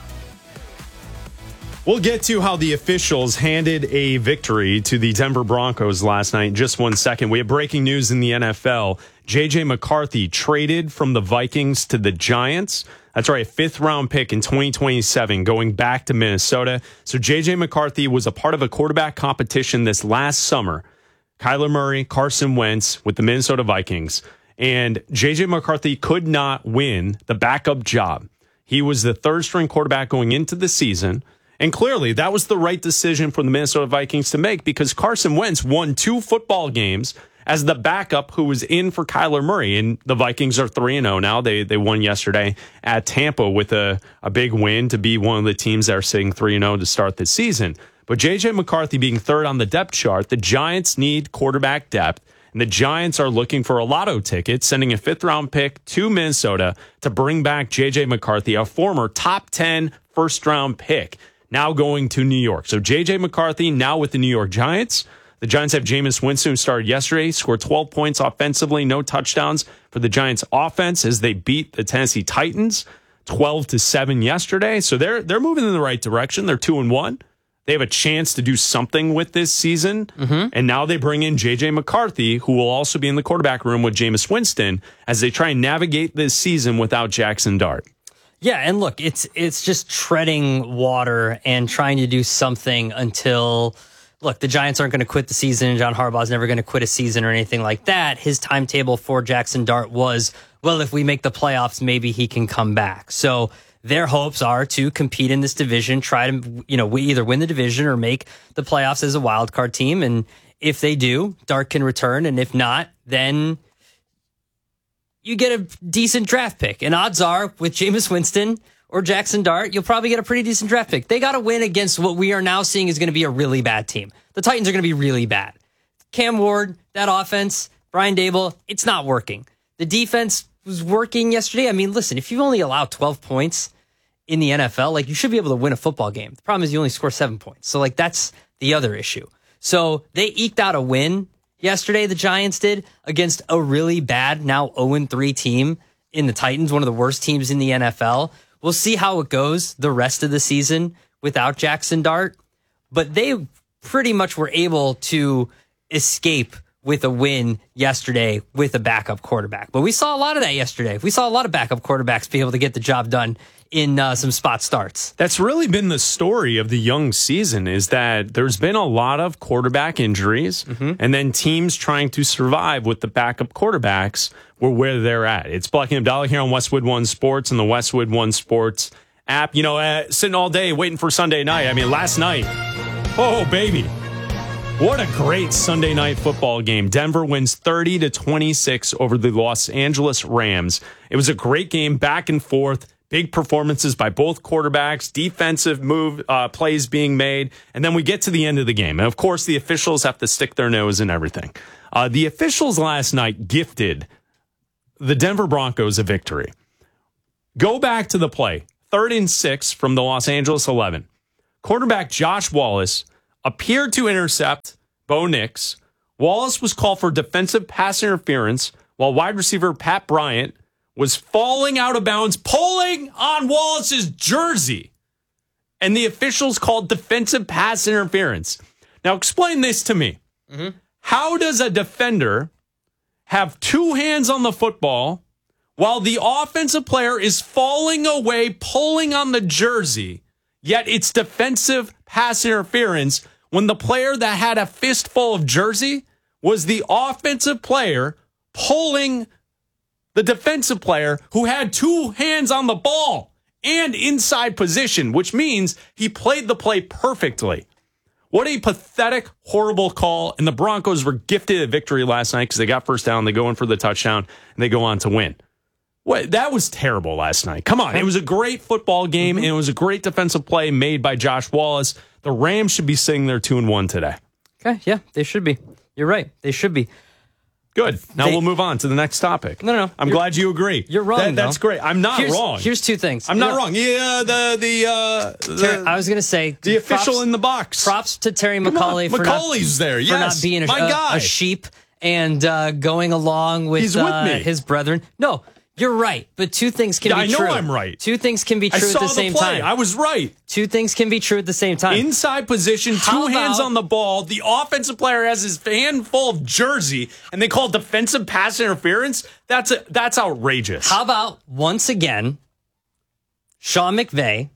Speaker 14: We'll get to how the officials handed a victory to the Denver Broncos last night in just one second. We have breaking news in the N F L. J J McCarthy traded from the Vikings to the Giants. That's right, a fifth round pick in twenty twenty-seven going back to Minnesota. So J J McCarthy was a part of a quarterback competition this last summer. Kyler Murray, Carson Wentz with the Minnesota Vikings. And J J McCarthy could not win the backup job. He was the third string quarterback going into the season. And clearly, that was the right decision for the Minnesota Vikings to make because Carson Wentz won two football games as the backup who was in for Kyler Murray. And the Vikings are three and oh now. They they won yesterday at Tampa with a, a big win to be one of the teams that are sitting three and oh to start the season. But J J McCarthy being third on the depth chart, the Giants need quarterback depth. And the Giants are looking for a lotto ticket, sending a fifth-round pick to Minnesota to bring back J J McCarthy, a former top ten first-round pick, now going to New York. So J J McCarthy now with the New York Giants. The Giants have Jameis Winston, who started yesterday, scored twelve points offensively, no touchdowns for the Giants offense as they beat the Tennessee Titans twelve to seven yesterday. So they're they're moving in the right direction. They're two and one. They have a chance to do something with this season. Mm-hmm. And now they bring in J J McCarthy, who will also be in the quarterback room with Jameis Winston as they try and navigate this season without Jackson Dart.
Speaker 15: Yeah, and look, it's it's just treading water and trying to do something until, look, the Giants aren't going to quit the season. John Harbaugh's never going to quit a season or anything like that. His timetable for Jackson Dart was, well, if we make the playoffs, maybe he can come back. So their hopes are to compete in this division, try to, you know, we either win the division or make the playoffs as a wild card team. And if they do, Dart can return. And if not, then you get a decent draft pick. And odds are with Jameis Winston or Jackson Dart, you'll probably get a pretty decent draft pick. They got to win against what we are now seeing is going to be a really bad team. The Titans are going to be really bad. Cam Ward, that offense, Brian Dable, it's not working. The defense was working yesterday. I mean, listen, if you only allow twelve points in the N F L, like, you should be able to win a football game. The problem is you only score seven points. So, like, that's the other issue. So they eked out a win yesterday, the Giants did, against a really bad, now oh and three team in the Titans, one of the worst teams in the N F L. We'll see how it goes the rest of the season without Jackson Dart. But they pretty much were able to escape with a win yesterday with a backup quarterback. But we saw a lot of that yesterday. We saw a lot of backup quarterbacks be able to get the job done in uh, some spot starts.
Speaker 14: That's really been the story of the young season, is that there's been a lot of quarterback injuries, mm-hmm. and then teams trying to survive with the backup quarterbacks were where they're at. It's Black and Abdallah here on Westwood One Sports and the Westwood One Sports app. You know, uh, sitting all day waiting for Sunday night. I mean, last night, oh, baby. What a great Sunday night football game. Denver wins thirty to twenty-six over the Los Angeles Rams. It was a great game, back and forth, big performances by both quarterbacks, defensive move uh, plays being made, and then we get to the end of the game. And of course, the officials have to stick their nose in everything. Uh, the officials last night gifted the Denver Broncos a victory. Go back to the play. Third and six from the Los Angeles eleven. Quarterback Josh Wallace appeared to intercept Bo Nix. Wallace was called for defensive pass interference while wide receiver Pat Bryant was falling out of bounds, pulling on Wallace's jersey. And the officials called defensive pass interference. Now explain this to me. Mm-hmm. How does a defender have two hands on the football while the offensive player is falling away, pulling on the jersey, yet it's defensive pass interference when the player that had a fistful of jersey was the offensive player pulling the defensive player who had two hands on the ball and inside position, which means he played the play perfectly. What a pathetic, horrible call. And the Broncos were gifted a victory last night because they got first down, they go in for the touchdown, and they go on to win. What, that was terrible last night. Come on. It was a great football game, mm-hmm. and it was a great defensive play made by Josh Wallace. The Rams should be sitting there two and one today.
Speaker 15: Okay, yeah, they should be. You're right. They should be.
Speaker 14: Good. Now
Speaker 15: They-
Speaker 14: we'll move on to the next topic.
Speaker 15: No, no, no.
Speaker 14: I'm
Speaker 15: You're-
Speaker 14: glad you agree.
Speaker 15: You're wrong,
Speaker 14: That- that's
Speaker 15: though.
Speaker 14: great. I'm not
Speaker 15: Here's-
Speaker 14: wrong.
Speaker 15: Here's two things.
Speaker 14: I'm not
Speaker 15: No.
Speaker 14: wrong. Yeah, the the uh,
Speaker 15: Ter-
Speaker 14: the
Speaker 15: I was going to say
Speaker 14: the official
Speaker 15: props-
Speaker 14: in the box.
Speaker 15: Props to Terry
Speaker 14: Come on,
Speaker 15: McCauley for
Speaker 14: Macaulay's
Speaker 15: not,
Speaker 14: there.
Speaker 15: for
Speaker 14: Yes,
Speaker 15: not being a,
Speaker 14: my
Speaker 15: a-
Speaker 14: guy.
Speaker 15: a sheep and uh, going along with,
Speaker 14: He's with
Speaker 15: uh,
Speaker 14: me.
Speaker 15: his brethren. No, you're right. But two things can
Speaker 14: Yeah,
Speaker 15: be
Speaker 14: I know
Speaker 15: true.
Speaker 14: I'm right.
Speaker 15: Two things can be
Speaker 14: I
Speaker 15: true
Speaker 14: saw
Speaker 15: at the
Speaker 14: the
Speaker 15: same
Speaker 14: play.
Speaker 15: time.
Speaker 14: I was right.
Speaker 15: Two things can be true at the same time.
Speaker 14: Inside position, two
Speaker 15: How
Speaker 14: hands
Speaker 15: about-
Speaker 14: on the ball. The offensive player has his hand full of jersey, and they call defensive pass interference. That's a, that's outrageous.
Speaker 15: How about once again, Sean McVay?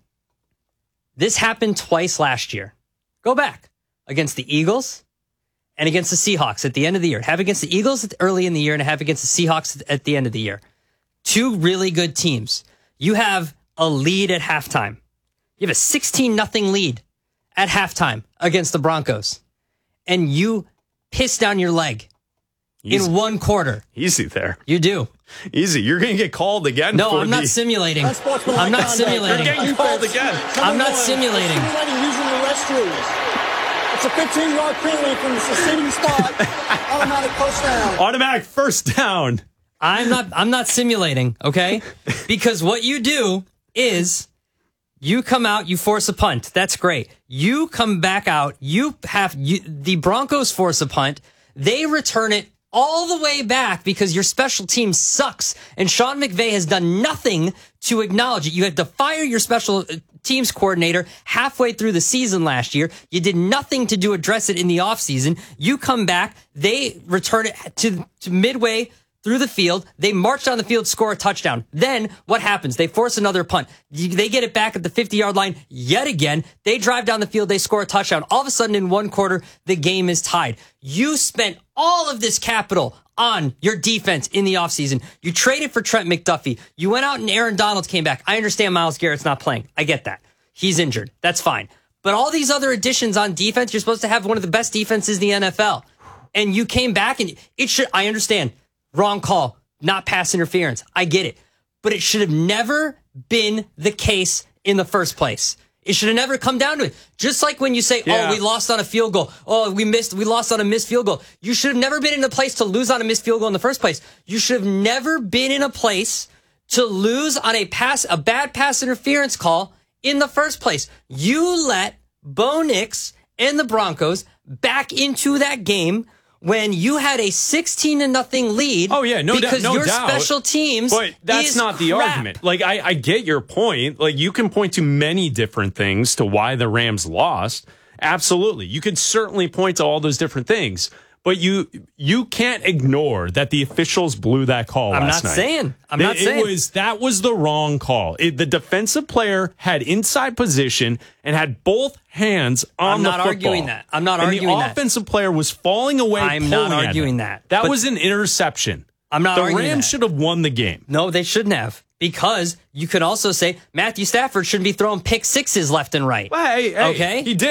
Speaker 15: This happened twice last year. Go back against the Eagles and against the Seahawks at the end of the year. Have against the Eagles early in the year and have against the Seahawks at the end of the year. Two really good teams. You have a lead at halftime. You have a sixteen nothing lead at halftime against the Broncos. And you piss down your leg
Speaker 14: Easy.
Speaker 15: in one quarter.
Speaker 14: Easy there.
Speaker 15: You do.
Speaker 14: Easy. You're going to get called again.
Speaker 15: No,
Speaker 14: for
Speaker 15: I'm not
Speaker 14: the-
Speaker 15: simulating. I'm not simulating.
Speaker 14: You're getting called again.
Speaker 15: I'm not simulating.
Speaker 16: Simulating using the restrooms. It's a fifteen-yard penalty from the sitting spot. Automatic first down.
Speaker 14: Automatic first down.
Speaker 15: I'm not I'm not simulating, okay? Because what you do is you come out, you force a punt. That's great. You come back out, you have you, the Broncos force a punt. They return it all the way back because your special team sucks. And Sean McVay has done nothing to acknowledge it. You had to fire your special teams coordinator halfway through the season last year. You did nothing to do address it in the offseason. You come back, they return it to, to midway through the field. They march down the field, score a touchdown. Then what happens? They force another punt. They get it back at the fifty-yard line yet again. They drive down the field. They score a touchdown. All of a sudden, in one quarter, the game is tied. You spent all of this capital on your defense in the offseason. You traded for Trent McDuffie. You went out and Aaron Donald came back. I understand Myles Garrett's not playing. I get that. He's injured. That's fine. But all these other additions on defense, you're supposed to have one of the best defenses in the N F L. And you came back and it should, I understand. Wrong call, not pass interference. I get it. But it should have never been the case in the first place. It should have never come down to it. Just like when you say,
Speaker 14: Yeah.
Speaker 15: oh, we lost on a field goal. Oh, we missed, we lost on a missed field goal. You should have never been in a place to lose on a missed field goal in the first place. You should have never been in a place to lose on a pass, a bad pass interference call in the first place. You let Bo Nix and the Broncos back into that game when you had a sixteen to nothing lead.
Speaker 14: Oh yeah, no,
Speaker 15: because
Speaker 14: doubt, no
Speaker 15: your
Speaker 14: doubt.
Speaker 15: special teams.
Speaker 14: But that's
Speaker 15: is
Speaker 14: not the
Speaker 15: crap.
Speaker 14: argument. Like I, I get your point. Like you can point to many different things to why the Rams lost. Absolutely, you could certainly point to all those different things. But you you can't ignore that the officials blew that call
Speaker 15: I'm
Speaker 14: last
Speaker 15: not
Speaker 14: night.
Speaker 15: saying. I'm
Speaker 14: it,
Speaker 15: not saying.
Speaker 14: It was, that was the wrong call. It, the defensive player had inside position and had both hands on
Speaker 15: I'm
Speaker 14: the
Speaker 15: not
Speaker 14: football.
Speaker 15: arguing that. I'm not
Speaker 14: and
Speaker 15: arguing
Speaker 14: the
Speaker 15: that.
Speaker 14: offensive player was falling away.
Speaker 15: I'm not
Speaker 14: pulling at
Speaker 15: arguing
Speaker 14: him.
Speaker 15: that.
Speaker 14: That
Speaker 15: But-
Speaker 14: was an interception.
Speaker 15: I'm not
Speaker 14: The
Speaker 15: arguing
Speaker 14: Rams
Speaker 15: that.
Speaker 14: should have won the game.
Speaker 15: No, they shouldn't have. Because you could also say Matthew Stafford shouldn't be throwing pick sixes left and right.
Speaker 14: Well, hey, hey,
Speaker 15: Okay?
Speaker 14: he did.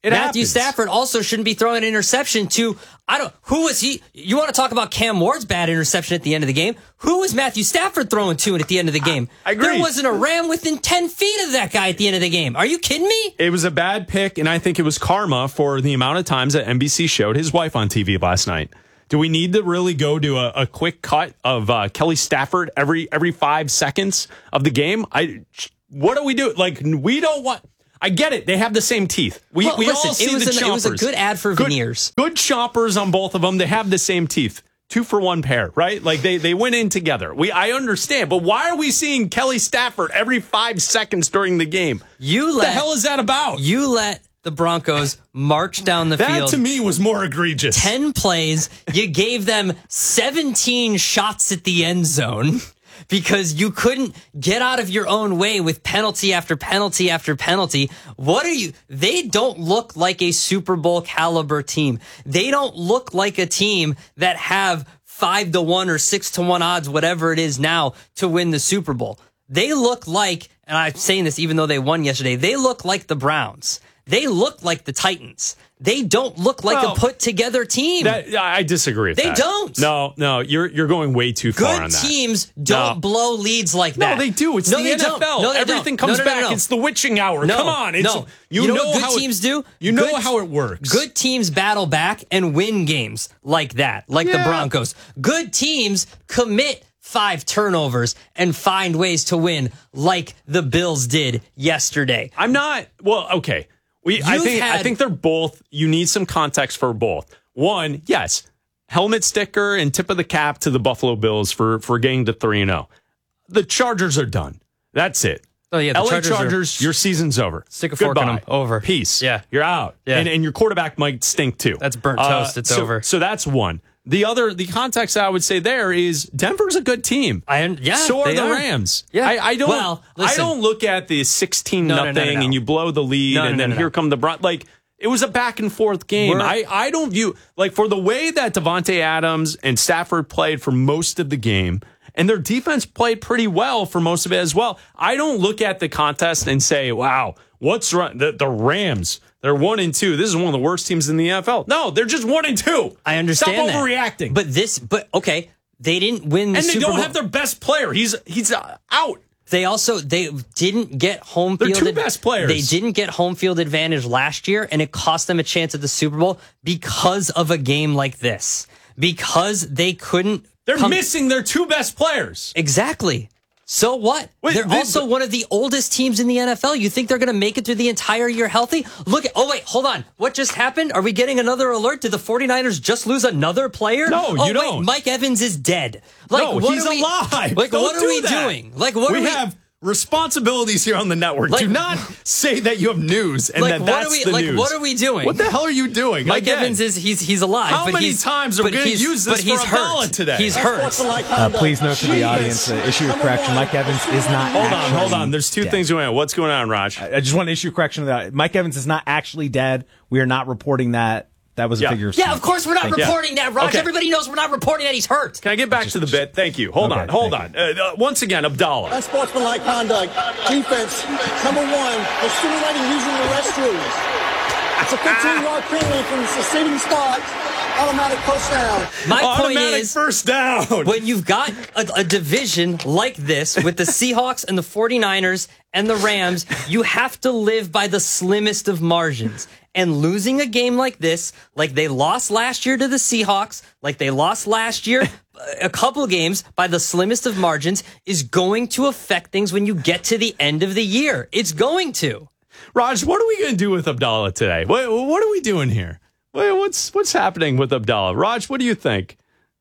Speaker 14: It
Speaker 15: Matthew
Speaker 14: happens.
Speaker 15: Stafford also shouldn't be throwing an interception to, I don't, who was he? You want to talk about Cam Ward's bad interception at the end of the game? Who was Matthew Stafford throwing to at the end of the game?
Speaker 14: I, I agree.
Speaker 15: There wasn't a Ram within ten feet of that guy at the end of the game. Are you kidding me?
Speaker 14: It was a bad pick, and I think it was karma for the amount of times that N B C showed his wife on T V last night. Do we need to really go to a, a quick cut of uh, Kelly Stafford every every five seconds of the game? I, what do we do? Like, we don't want... I get it. They have the same teeth. We,
Speaker 15: well,
Speaker 14: we
Speaker 15: listen,
Speaker 14: all see
Speaker 15: it was
Speaker 14: the
Speaker 15: an,
Speaker 14: chompers.
Speaker 15: It was a good ad for
Speaker 14: good,
Speaker 15: veneers.
Speaker 14: Good chompers on both of them. They have the same teeth. Two for one pair, right? Like, they, they went in together. We I understand. But why are we seeing Kelly Stafford every five seconds during the game?
Speaker 15: You let,
Speaker 14: what the hell is that about?
Speaker 15: You let the Broncos march down the
Speaker 14: that
Speaker 15: field.
Speaker 14: That, to me, was more egregious.
Speaker 15: ten plays. You gave them seventeen shots at the end zone. Because you couldn't get out of your own way with penalty after penalty after penalty. What are you? They don't look like a Super Bowl caliber team. They don't look like a team that have five to one or six to one odds, whatever it is now, to win the Super Bowl. They look like, and I'm saying this even though they won yesterday, they look like the Browns. They look like the Titans. They don't look like well, a put together team.
Speaker 14: That, I disagree with
Speaker 15: they
Speaker 14: that.
Speaker 15: They don't.
Speaker 14: No, no, you're you're going way too far
Speaker 15: Good
Speaker 14: on that.
Speaker 15: Good teams don't no. blow leads like that.
Speaker 14: No, they do. It's
Speaker 15: no,
Speaker 14: the N F L.
Speaker 15: No,
Speaker 14: Everything comes
Speaker 15: no, no, no,
Speaker 14: back.
Speaker 15: no, no.
Speaker 14: It's the witching hour.
Speaker 15: No,
Speaker 14: Come on. It's,
Speaker 15: no.
Speaker 14: You,
Speaker 15: you know,
Speaker 14: know
Speaker 15: what good
Speaker 14: how
Speaker 15: teams
Speaker 14: it,
Speaker 15: do?
Speaker 14: You know
Speaker 15: good,
Speaker 14: how it works.
Speaker 15: Good teams battle back and win games like that, like yeah. the Broncos. Good teams commit five turnovers and find ways to win like the Bills did yesterday.
Speaker 14: I'm not. Well, okay. We, I think had, I think they're both. You need some context for both. One, yes, helmet sticker and tip of the cap to the Buffalo Bills for for getting to three and zero. The Chargers are done. That's it.
Speaker 15: Oh yeah, the
Speaker 14: L A
Speaker 15: Chargers,
Speaker 14: Chargers
Speaker 15: are,
Speaker 14: your season's over.
Speaker 15: Stick a fork
Speaker 14: Goodbye.
Speaker 15: in them. Over.
Speaker 14: Peace.
Speaker 15: Yeah,
Speaker 14: you're out.
Speaker 15: Yeah,
Speaker 14: and, and your quarterback might stink too.
Speaker 15: That's burnt toast. Uh, it's
Speaker 14: so,
Speaker 15: over.
Speaker 14: So that's one. The other, the context I would say there is Denver's a good team.
Speaker 15: I yeah,
Speaker 14: so are the
Speaker 15: are.
Speaker 14: Rams.
Speaker 15: Yeah,
Speaker 14: I, I don't.
Speaker 15: Well,
Speaker 14: I don't look at the sixteen
Speaker 15: no,
Speaker 14: nothing
Speaker 15: no, no, no, no.
Speaker 14: and you blow the lead
Speaker 15: no, no,
Speaker 14: and then
Speaker 15: no, no,
Speaker 14: here
Speaker 15: no.
Speaker 14: come the Bron- like. It was a back and forth game. I, I don't view like for the way that Devontae Adams and Stafford played for most of the game, and their defense played pretty well for most of it as well. I don't look at the contest and say, "Wow, what's wrong?" The, the Rams. They're one and two. This is one of the worst teams in the N F L. No, they're just one and two.
Speaker 15: I understand.
Speaker 14: Stop overreacting.
Speaker 15: That. But this, but okay, they didn't win the
Speaker 14: and they
Speaker 15: Super
Speaker 14: don't
Speaker 15: Bowl.
Speaker 14: have their best player. He's he's uh, out.
Speaker 15: They also they didn't get home
Speaker 14: They're
Speaker 15: field.
Speaker 14: two best players.
Speaker 15: They didn't get home field advantage last year, and it cost them a chance at the Super Bowl because of a game like this. Because they couldn't.
Speaker 14: They're
Speaker 15: come-
Speaker 14: missing their two best players.
Speaker 15: Exactly. So what?
Speaker 14: Wait,
Speaker 15: they're
Speaker 14: they,
Speaker 15: also
Speaker 14: but,
Speaker 15: one of the oldest teams in the N F L. You think they're going to make it through the entire year healthy? Look at, oh wait, hold on. What just happened? Are we getting another alert? Did the 49ers just lose another player?
Speaker 14: No,
Speaker 15: oh,
Speaker 14: you
Speaker 15: wait,
Speaker 14: don't.
Speaker 15: Mike Evans is dead. Like,
Speaker 14: no,
Speaker 15: what
Speaker 14: he's
Speaker 15: are we,
Speaker 14: alive.
Speaker 15: Like,
Speaker 14: don't
Speaker 15: what are
Speaker 14: do
Speaker 15: we
Speaker 14: that.
Speaker 15: doing? Like, what
Speaker 14: we
Speaker 15: are we
Speaker 14: have responsibilities here on the network.
Speaker 15: Like,
Speaker 14: do not say that you have news and
Speaker 15: like,
Speaker 14: that
Speaker 15: what
Speaker 14: that's
Speaker 15: are we,
Speaker 14: the
Speaker 15: like,
Speaker 14: news.
Speaker 15: What are we doing?
Speaker 14: What the hell are you doing?
Speaker 15: Mike
Speaker 14: Again,
Speaker 15: Evans is he's he's alive.
Speaker 14: How
Speaker 15: but
Speaker 14: many
Speaker 15: he's,
Speaker 14: times are we
Speaker 15: but
Speaker 14: going to
Speaker 15: he's-
Speaker 14: use
Speaker 15: but
Speaker 14: this
Speaker 15: he's
Speaker 14: for
Speaker 15: hurt.
Speaker 14: Abdallah today?
Speaker 15: He's hurt.
Speaker 19: Uh, please note to the audience, uh, issue of correction. Mike Evans is not.
Speaker 14: Hold on,
Speaker 19: actually
Speaker 14: hold on. There's two
Speaker 19: dead.
Speaker 14: things going on. What's going on, Raj?
Speaker 19: I, I just want to issue correction to that. Mike Evans is not actually dead. We are not reporting that. That was
Speaker 14: Yeah.
Speaker 19: a figure of
Speaker 15: Yeah,
Speaker 19: speech.
Speaker 15: of course we're not
Speaker 19: Thank
Speaker 15: reporting
Speaker 14: you.
Speaker 15: that, Raj.
Speaker 14: Okay.
Speaker 15: Everybody knows we're not reporting that he's hurt.
Speaker 14: Can I get back to the bit? Thank you. Hold
Speaker 19: Okay,
Speaker 14: on, hold
Speaker 19: thank
Speaker 14: on. Uh, uh, once again, Abdallah.
Speaker 16: Unsportsmanlike conduct. Defense, number one, for simulating using the restrooms. It's a fifteen-yard penalty from the succeeding spot. Automatic first down.
Speaker 15: My
Speaker 14: Automatic
Speaker 15: point is,
Speaker 14: first down.
Speaker 15: when you've got a, a division like this with the Seahawks and the 49ers and the Rams, you have to live by the slimmest of margins. And losing a game like this, like they lost last year to the Seahawks, like they lost last year, a couple games by the slimmest of margins, is going to affect things when you get to the end of the year. It's going to.
Speaker 14: Raj, what are we going to do with Abdallah today? What, what are we doing here? What's what's happening with Abdallah? Raj, what do you think?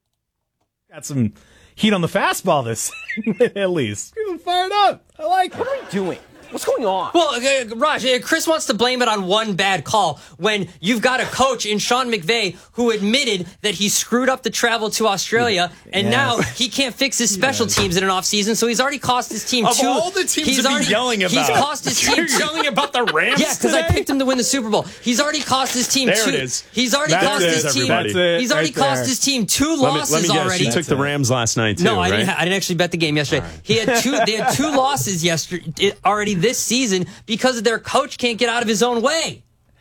Speaker 19: Got some heat on the fastball this at least. He's fired up. I like it.
Speaker 18: What are we doing? What's going on?
Speaker 15: Well, uh, Raj, uh, Chris wants to blame it on one bad call when you've got a coach in Sean McVay who admitted that he screwed up the travel to Australia, and
Speaker 19: Yes.
Speaker 15: now he can't fix his special
Speaker 19: Yes.
Speaker 15: teams in an offseason, so he's already cost his team
Speaker 14: Of
Speaker 15: two.
Speaker 14: all the teams
Speaker 15: he's
Speaker 14: to be
Speaker 15: already,
Speaker 14: yelling about,
Speaker 15: he's cost his team
Speaker 14: you're
Speaker 15: two.
Speaker 14: yelling about the Rams
Speaker 15: Yeah, because I
Speaker 14: today?
Speaker 15: picked him to win the Super Bowl. He's already cost his team
Speaker 14: There
Speaker 15: two.
Speaker 14: it is.
Speaker 15: He's already
Speaker 14: That's
Speaker 15: cost
Speaker 14: it,
Speaker 15: his team.
Speaker 14: everybody. That's
Speaker 19: it,
Speaker 15: He's already
Speaker 19: right
Speaker 15: cost
Speaker 19: there.
Speaker 15: his team two
Speaker 14: Let me,
Speaker 15: losses
Speaker 14: let me guess.
Speaker 15: already.
Speaker 14: You took the Rams last night too,
Speaker 15: No, I
Speaker 14: right?
Speaker 15: didn't. I didn't actually bet the game yesterday. He had two. They had two losses yesterday already this season because their coach can't get out of his own way.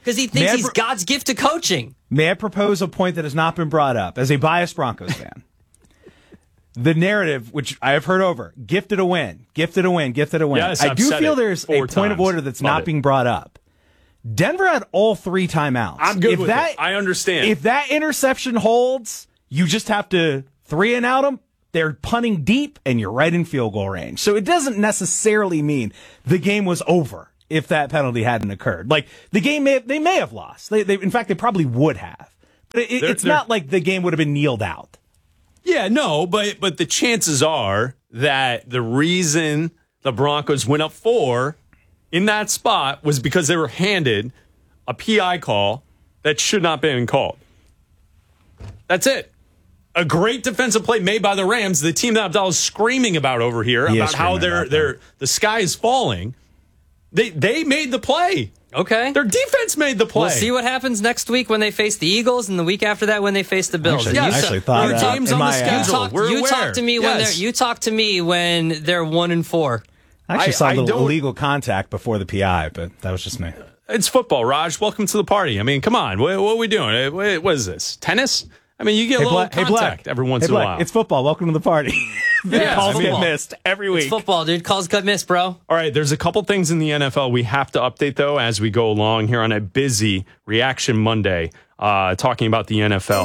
Speaker 15: Because he thinks
Speaker 19: May I
Speaker 15: he's
Speaker 19: pro-
Speaker 15: God's gift to coaching.
Speaker 19: May I propose a point that has not been brought up as a biased Broncos fan? The narrative, which I have heard over, gifted a win, gifted a win, gifted a win.
Speaker 14: Yes,
Speaker 19: I
Speaker 14: I've
Speaker 19: do
Speaker 14: said
Speaker 19: feel
Speaker 14: it
Speaker 19: there's a
Speaker 14: four
Speaker 19: point
Speaker 14: times.
Speaker 19: of order that's
Speaker 14: Love
Speaker 19: not
Speaker 14: it.
Speaker 19: being brought up. Denver had all three timeouts.
Speaker 14: I'm good
Speaker 19: if
Speaker 14: with
Speaker 19: that,
Speaker 14: it. I understand.
Speaker 19: If that interception holds, you just have to three and out them. They're punting deep, and you're right in field goal range. So it doesn't necessarily mean the game was over if that penalty hadn't occurred. Like, the game may have, they may have lost. They, they, in fact, they probably would have. But it,
Speaker 14: They're-
Speaker 19: it's
Speaker 14: they're-
Speaker 19: not like the game would have been kneeled out.
Speaker 14: Yeah, no, but but the chances are that the reason the Broncos went up four in that spot was because they were handed a P I call that should not have been called. That's it. A great defensive play made by the Rams, the team that Abdallah's screaming about over here,
Speaker 19: He is
Speaker 14: about how
Speaker 19: screaming
Speaker 14: they're
Speaker 19: about
Speaker 14: they're the sky is falling. They they made the play.
Speaker 15: Okay.
Speaker 14: Their defense made the play.
Speaker 15: We'll see what happens next week when they face the Eagles, and the week after that when they face the Bills.
Speaker 19: Actually,
Speaker 15: You
Speaker 19: I
Speaker 15: ta-
Speaker 19: actually thought
Speaker 14: Your
Speaker 19: uh,
Speaker 14: game's
Speaker 19: in
Speaker 14: on the
Speaker 19: my, uh,
Speaker 14: schedule.
Speaker 15: You talk,
Speaker 14: We're
Speaker 15: you
Speaker 14: aware.
Speaker 15: talk to me when
Speaker 14: Yes.
Speaker 15: they're you talk to me when they're one and four.
Speaker 19: I actually
Speaker 14: I-
Speaker 19: saw
Speaker 14: I
Speaker 19: the
Speaker 14: don't-
Speaker 19: illegal contact before the P I, but that was just me.
Speaker 14: It's football, Raj. Welcome to the party. I mean, come on. What, what are we doing? Uh, What, what is this? Tennis? I mean, you get a
Speaker 19: Hey,
Speaker 14: little
Speaker 19: Black, hey,
Speaker 14: contact
Speaker 19: Black.
Speaker 14: every once
Speaker 19: Hey,
Speaker 14: in a
Speaker 19: Black,
Speaker 14: while.
Speaker 19: It's football. Welcome to the party. The
Speaker 14: Yeah,
Speaker 19: calls
Speaker 14: I mean-
Speaker 19: get missed every week.
Speaker 15: It's football, dude. Calls cut miss, bro.
Speaker 14: All right, there's a couple things in the N F L we have to update, though, as we go along here on a busy Reaction Monday, uh, talking about the N F L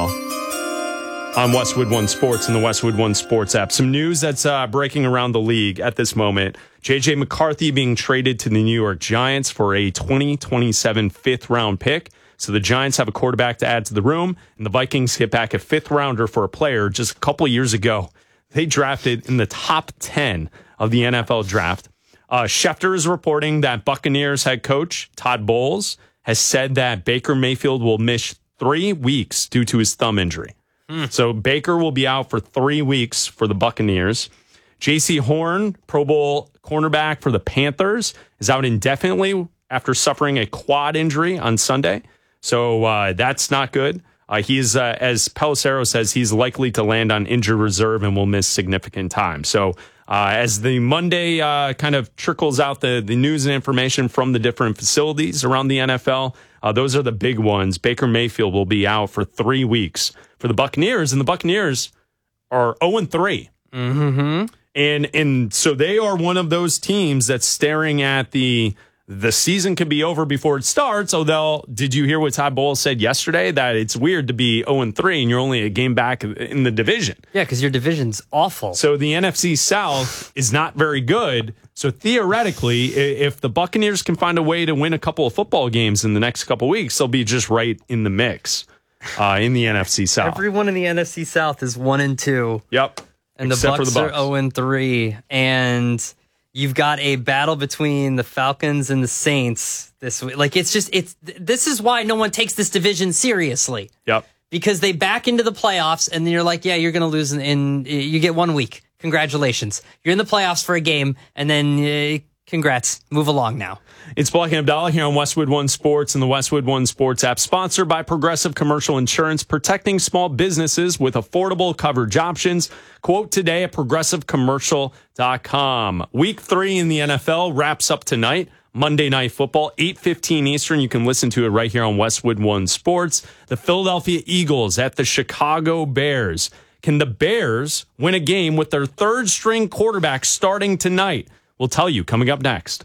Speaker 14: on Westwood One Sports and the Westwood One Sports app. Some news that's uh, breaking around the league at this moment. J J McCarthy being traded to the New York Giants for a twenty twenty-seven fifth-round pick. So the Giants have a quarterback to add to the room, and the Vikings get back a fifth-rounder for a player just a couple years ago. They drafted in the top ten of the N F L draft. Uh, Schefter is reporting that Buccaneers head coach Todd Bowles has said that Baker Mayfield will miss three weeks due to his thumb injury. So Baker will be out for three weeks for the Buccaneers. J C Horn, Pro Bowl cornerback for the Panthers, is out indefinitely after suffering a quad injury on Sunday. So uh, that's not good. Uh, he's, uh, as Pelissero says, he's likely to land on injured reserve and will miss significant time. So uh, as the Monday uh, kind of trickles out the, the news and information from the different facilities around the N F L, uh, those are the big ones. Baker Mayfield will be out for three weeks for the Buccaneers, and the Buccaneers are oh and three.
Speaker 15: Mm-hmm.
Speaker 14: And and so they are one of those teams that's staring at the the season could be over before it starts. Although, did you hear what Todd Bowles said yesterday? That it's weird to be oh and three and you're only a game back in the division.
Speaker 15: Yeah, because your division's awful.
Speaker 14: So the N F C South is not very good. So theoretically, i- if the Buccaneers can find a way to win a couple of football games in the next couple of weeks, they'll be just right in the mix uh, in the N F C South.
Speaker 15: Everyone in the N F C South is one and two.
Speaker 14: Yep.
Speaker 15: And the
Speaker 14: Except for
Speaker 15: Bucks,
Speaker 14: the
Speaker 15: are
Speaker 14: Bucks.
Speaker 15: zero and three, and you've got a battle between the Falcons and the Saints this week. Like it's just it's this is why no one takes this division seriously.
Speaker 14: Yep.
Speaker 15: Because they back into the playoffs, and then you're like, yeah, you're going to lose in, in. You get one week. Congratulations, you're in the playoffs for a game, and then uh, congrats. Move along now.
Speaker 14: It's Black and Abdallah here on Westwood One Sports and the Westwood One Sports app, sponsored by Progressive Commercial Insurance, protecting small businesses with affordable coverage options. Quote today at progressive commercial dot com. Week three in the N F L wraps up tonight. Monday Night Football, eight fifteen Eastern. You can listen to it right here on Westwood One Sports. The Philadelphia Eagles at the Chicago Bears. Can the Bears win a game with their third string quarterback starting tonight? We'll tell you coming up next.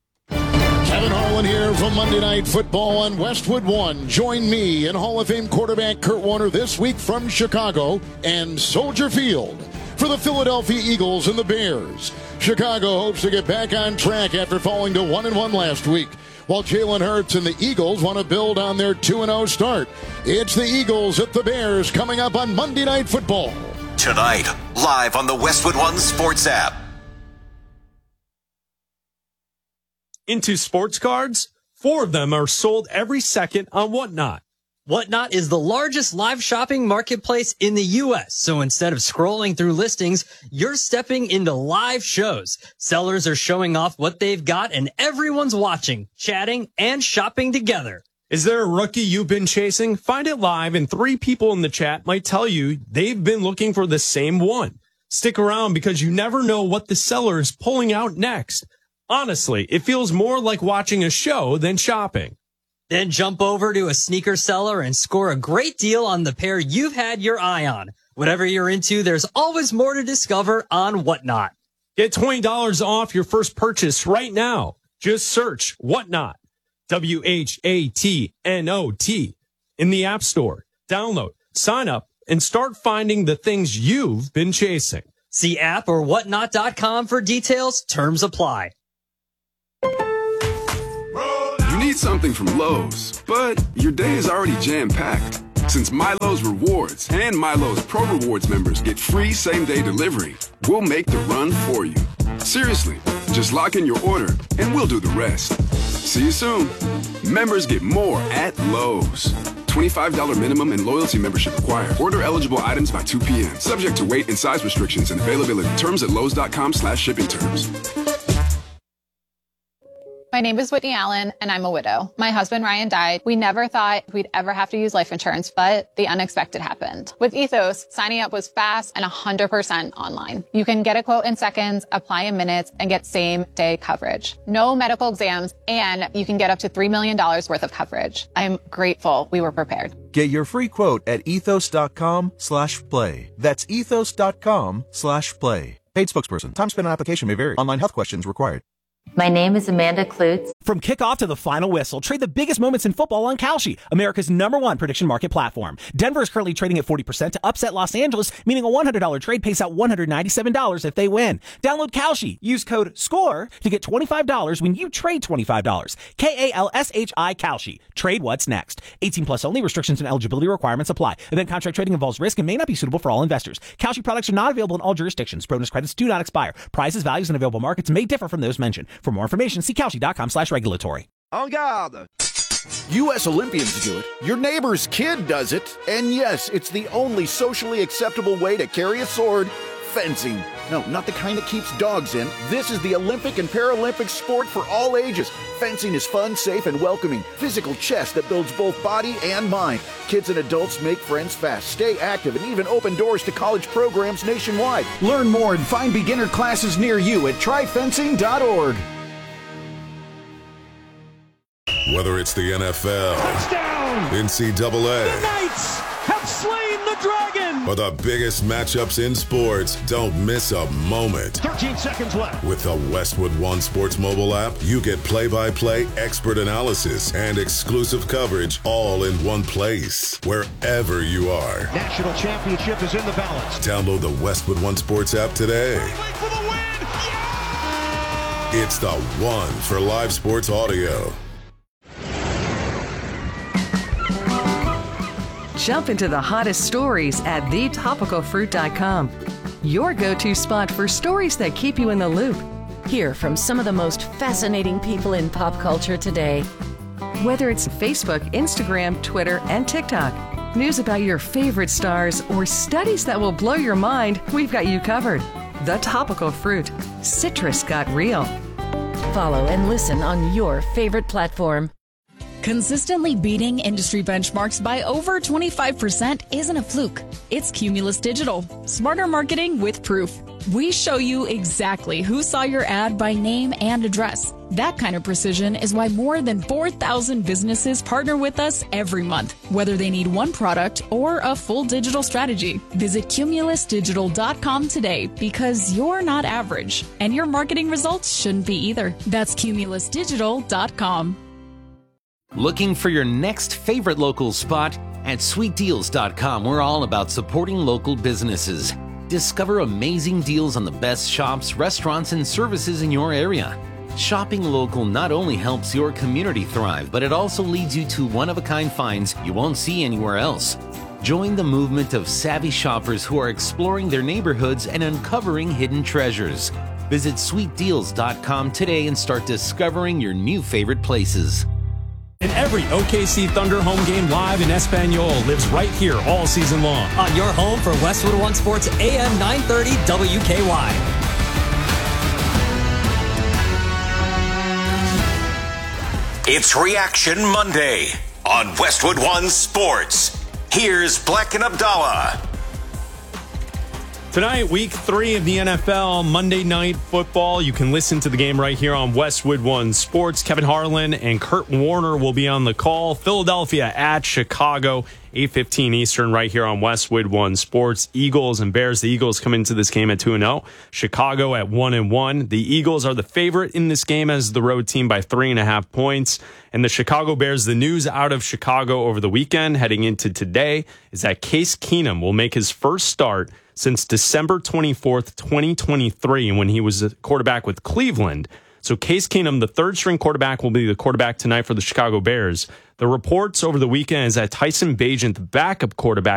Speaker 20: Kevin Harlan here from Monday Night Football on Westwood One. Join me and Hall of Fame quarterback Kurt Warner this week from Chicago and Soldier Field for the Philadelphia Eagles and the Bears. Chicago hopes to get back on track after falling to one and one last week, while Jalen Hurts and the Eagles want to build on their two and oh start. It's the Eagles at the Bears coming up on Monday Night Football.
Speaker 13: Tonight, live on the Westwood One Sports app.
Speaker 14: Into sports cards, four of them are sold every second on Whatnot.
Speaker 15: Whatnot is the largest live shopping marketplace in the U S. So instead of scrolling through listings, you're stepping into live shows. Sellers are showing off what they've got and everyone's watching, chatting, and shopping together.
Speaker 14: Is there a rookie you've been chasing? Find it live, and three people in the chat might tell you they've been looking for the same one. Stick around because you never know what the seller is pulling out next. Honestly, it feels more like watching a show than shopping.
Speaker 15: Then jump over to a sneaker seller and score a great deal on the pair you've had your eye on. Whatever you're into, there's always more to discover on Whatnot.
Speaker 14: Get twenty dollars off your first purchase right now. Just search Whatnot, W H A T N O T, in the App Store. Download, sign up, and start finding the things you've been chasing.
Speaker 15: See app or whatnot dot com for details. Terms apply.
Speaker 21: You need something from Lowe's, but your day is already jam-packed. Since Milo's Rewards and Milo's Pro Rewards members get free same-day delivery, we'll make the run for you. Seriously, just lock in your order and we'll do the rest. See you soon. Members get more at Lowe's. twenty-five dollars minimum and loyalty membership required. Order eligible items by two p.m. Subject to weight and size restrictions and availability. Terms at lowes.com slash shipping terms.
Speaker 22: My name is Whitney Allen, and I'm a widow. My husband, Ryan, died. We never thought we'd ever have to use life insurance, but the unexpected happened. With Ethos, signing up was fast and one hundred percent online. You can get a quote in seconds, apply in minutes, and get same-day coverage. No medical exams, and you can get up to three million dollars worth of coverage. I'm grateful we were prepared.
Speaker 23: Get your free quote at ethos.com slash play. That's ethos.com slash play. Paid spokesperson. Time spent on application may vary. Online health questions required.
Speaker 24: My name is Amanda Klutz.
Speaker 25: From kickoff to the final whistle, trade the biggest moments in football on Kalshi, America's number one prediction market platform. Denver is currently trading at forty percent to upset Los Angeles, meaning a one hundred dollars trade pays out one hundred ninety-seven dollars if they win. Download Kalshi. Use code SCORE to get twenty-five dollars when you trade twenty-five dollars. K A L S H I Kalshi. Trade what's next. eighteen plus only. Restrictions and eligibility requirements apply. Event contract trading involves risk and may not be suitable for all investors. Kalshi products are not available in all jurisdictions. Bonus credits do not expire. Prices, values, and available markets may differ from those mentioned. For more information, see Kalshi.com slash regulatory.
Speaker 9: En garde! U S Olympians do it. Your neighbor's kid does it. And yes, it's the only socially acceptable way to carry a sword. Fencing. No, not the kind that keeps dogs in. This is the Olympic and Paralympic sport for all ages. Fencing is fun, safe, and welcoming. Physical chess that builds both body and mind. Kids and adults make friends fast, stay active, and even open doors to college programs nationwide. Learn more and find beginner classes near you at try fencing dot org.
Speaker 4: Whether it's the N F L,
Speaker 26: touchdown,
Speaker 4: N C double A,
Speaker 26: the Knights have slain the dragon,
Speaker 4: or the biggest matchups in sports, don't miss a moment.
Speaker 26: thirteen seconds left.
Speaker 4: With the Westwood One Sports mobile app, you get play-by-play expert analysis and exclusive coverage all in one place, wherever you are.
Speaker 26: National championship is in the balance.
Speaker 4: Download the Westwood One Sports app today.
Speaker 26: For the win. Yeah!
Speaker 4: It's the one for live sports audio.
Speaker 27: Jump into the hottest stories at the topical fruit dot com. Your go-to spot for stories that keep you in the loop. Hear from some of the most fascinating people in pop culture today. Whether it's Facebook, Instagram, Twitter, and TikTok, news about your favorite stars, or studies that will blow your mind, we've got you covered. The Topical Fruit. Citrus got real. Follow and listen on your favorite platform.
Speaker 28: Consistently beating industry benchmarks by over twenty-five percent isn't a fluke. It's Cumulus Digital. Smarter marketing with proof. We show you exactly who saw your ad by name and address. That kind of precision is why more than four thousand businesses partner with us every month, whether they need one product or a full digital strategy. Visit cumulus digital dot com today because you're not average, and your marketing results shouldn't be either. That's cumulus digital dot com.
Speaker 29: Looking for your next favorite local spot? At sweet deals dot com, we're all about supporting local businesses. Discover amazing deals on the best shops, restaurants, and services in your area. Shopping local not only helps your community thrive, but it also leads you to one-of-a-kind finds you won't see anywhere else. Join the movement of savvy shoppers who are exploring their neighborhoods and uncovering hidden treasures. Visit sweet deals dot com today and start discovering your new favorite places.
Speaker 14: And every O K C Thunder home game live in Espanol lives right here all season long.
Speaker 15: On your home for Westwood One Sports A M nine thirty W K Y.
Speaker 13: It's Reaction Monday on Westwood One Sports. Here's Black and Abdallah.
Speaker 14: Tonight, week three of the N F L, Monday Night Football. You can listen to the game right here on Westwood One Sports. Kevin Harlan and Kurt Warner will be on the call. Philadelphia at Chicago, eight fifteen Eastern, right here on Westwood One Sports. Eagles and Bears. The Eagles come into this game at two and oh. Chicago at one and one. The Eagles are the favorite in this game as the road team by three and a half points. And the Chicago Bears, the news out of Chicago over the weekend heading into today is that Case Keenum will make his first start since December twenty-fourth, twenty twenty-three, when he was a quarterback with Cleveland. So Case Keenum, the third-string quarterback, will be the quarterback tonight for the Chicago Bears. The reports over the weekend is that Tyson Bagent, the backup quarterback,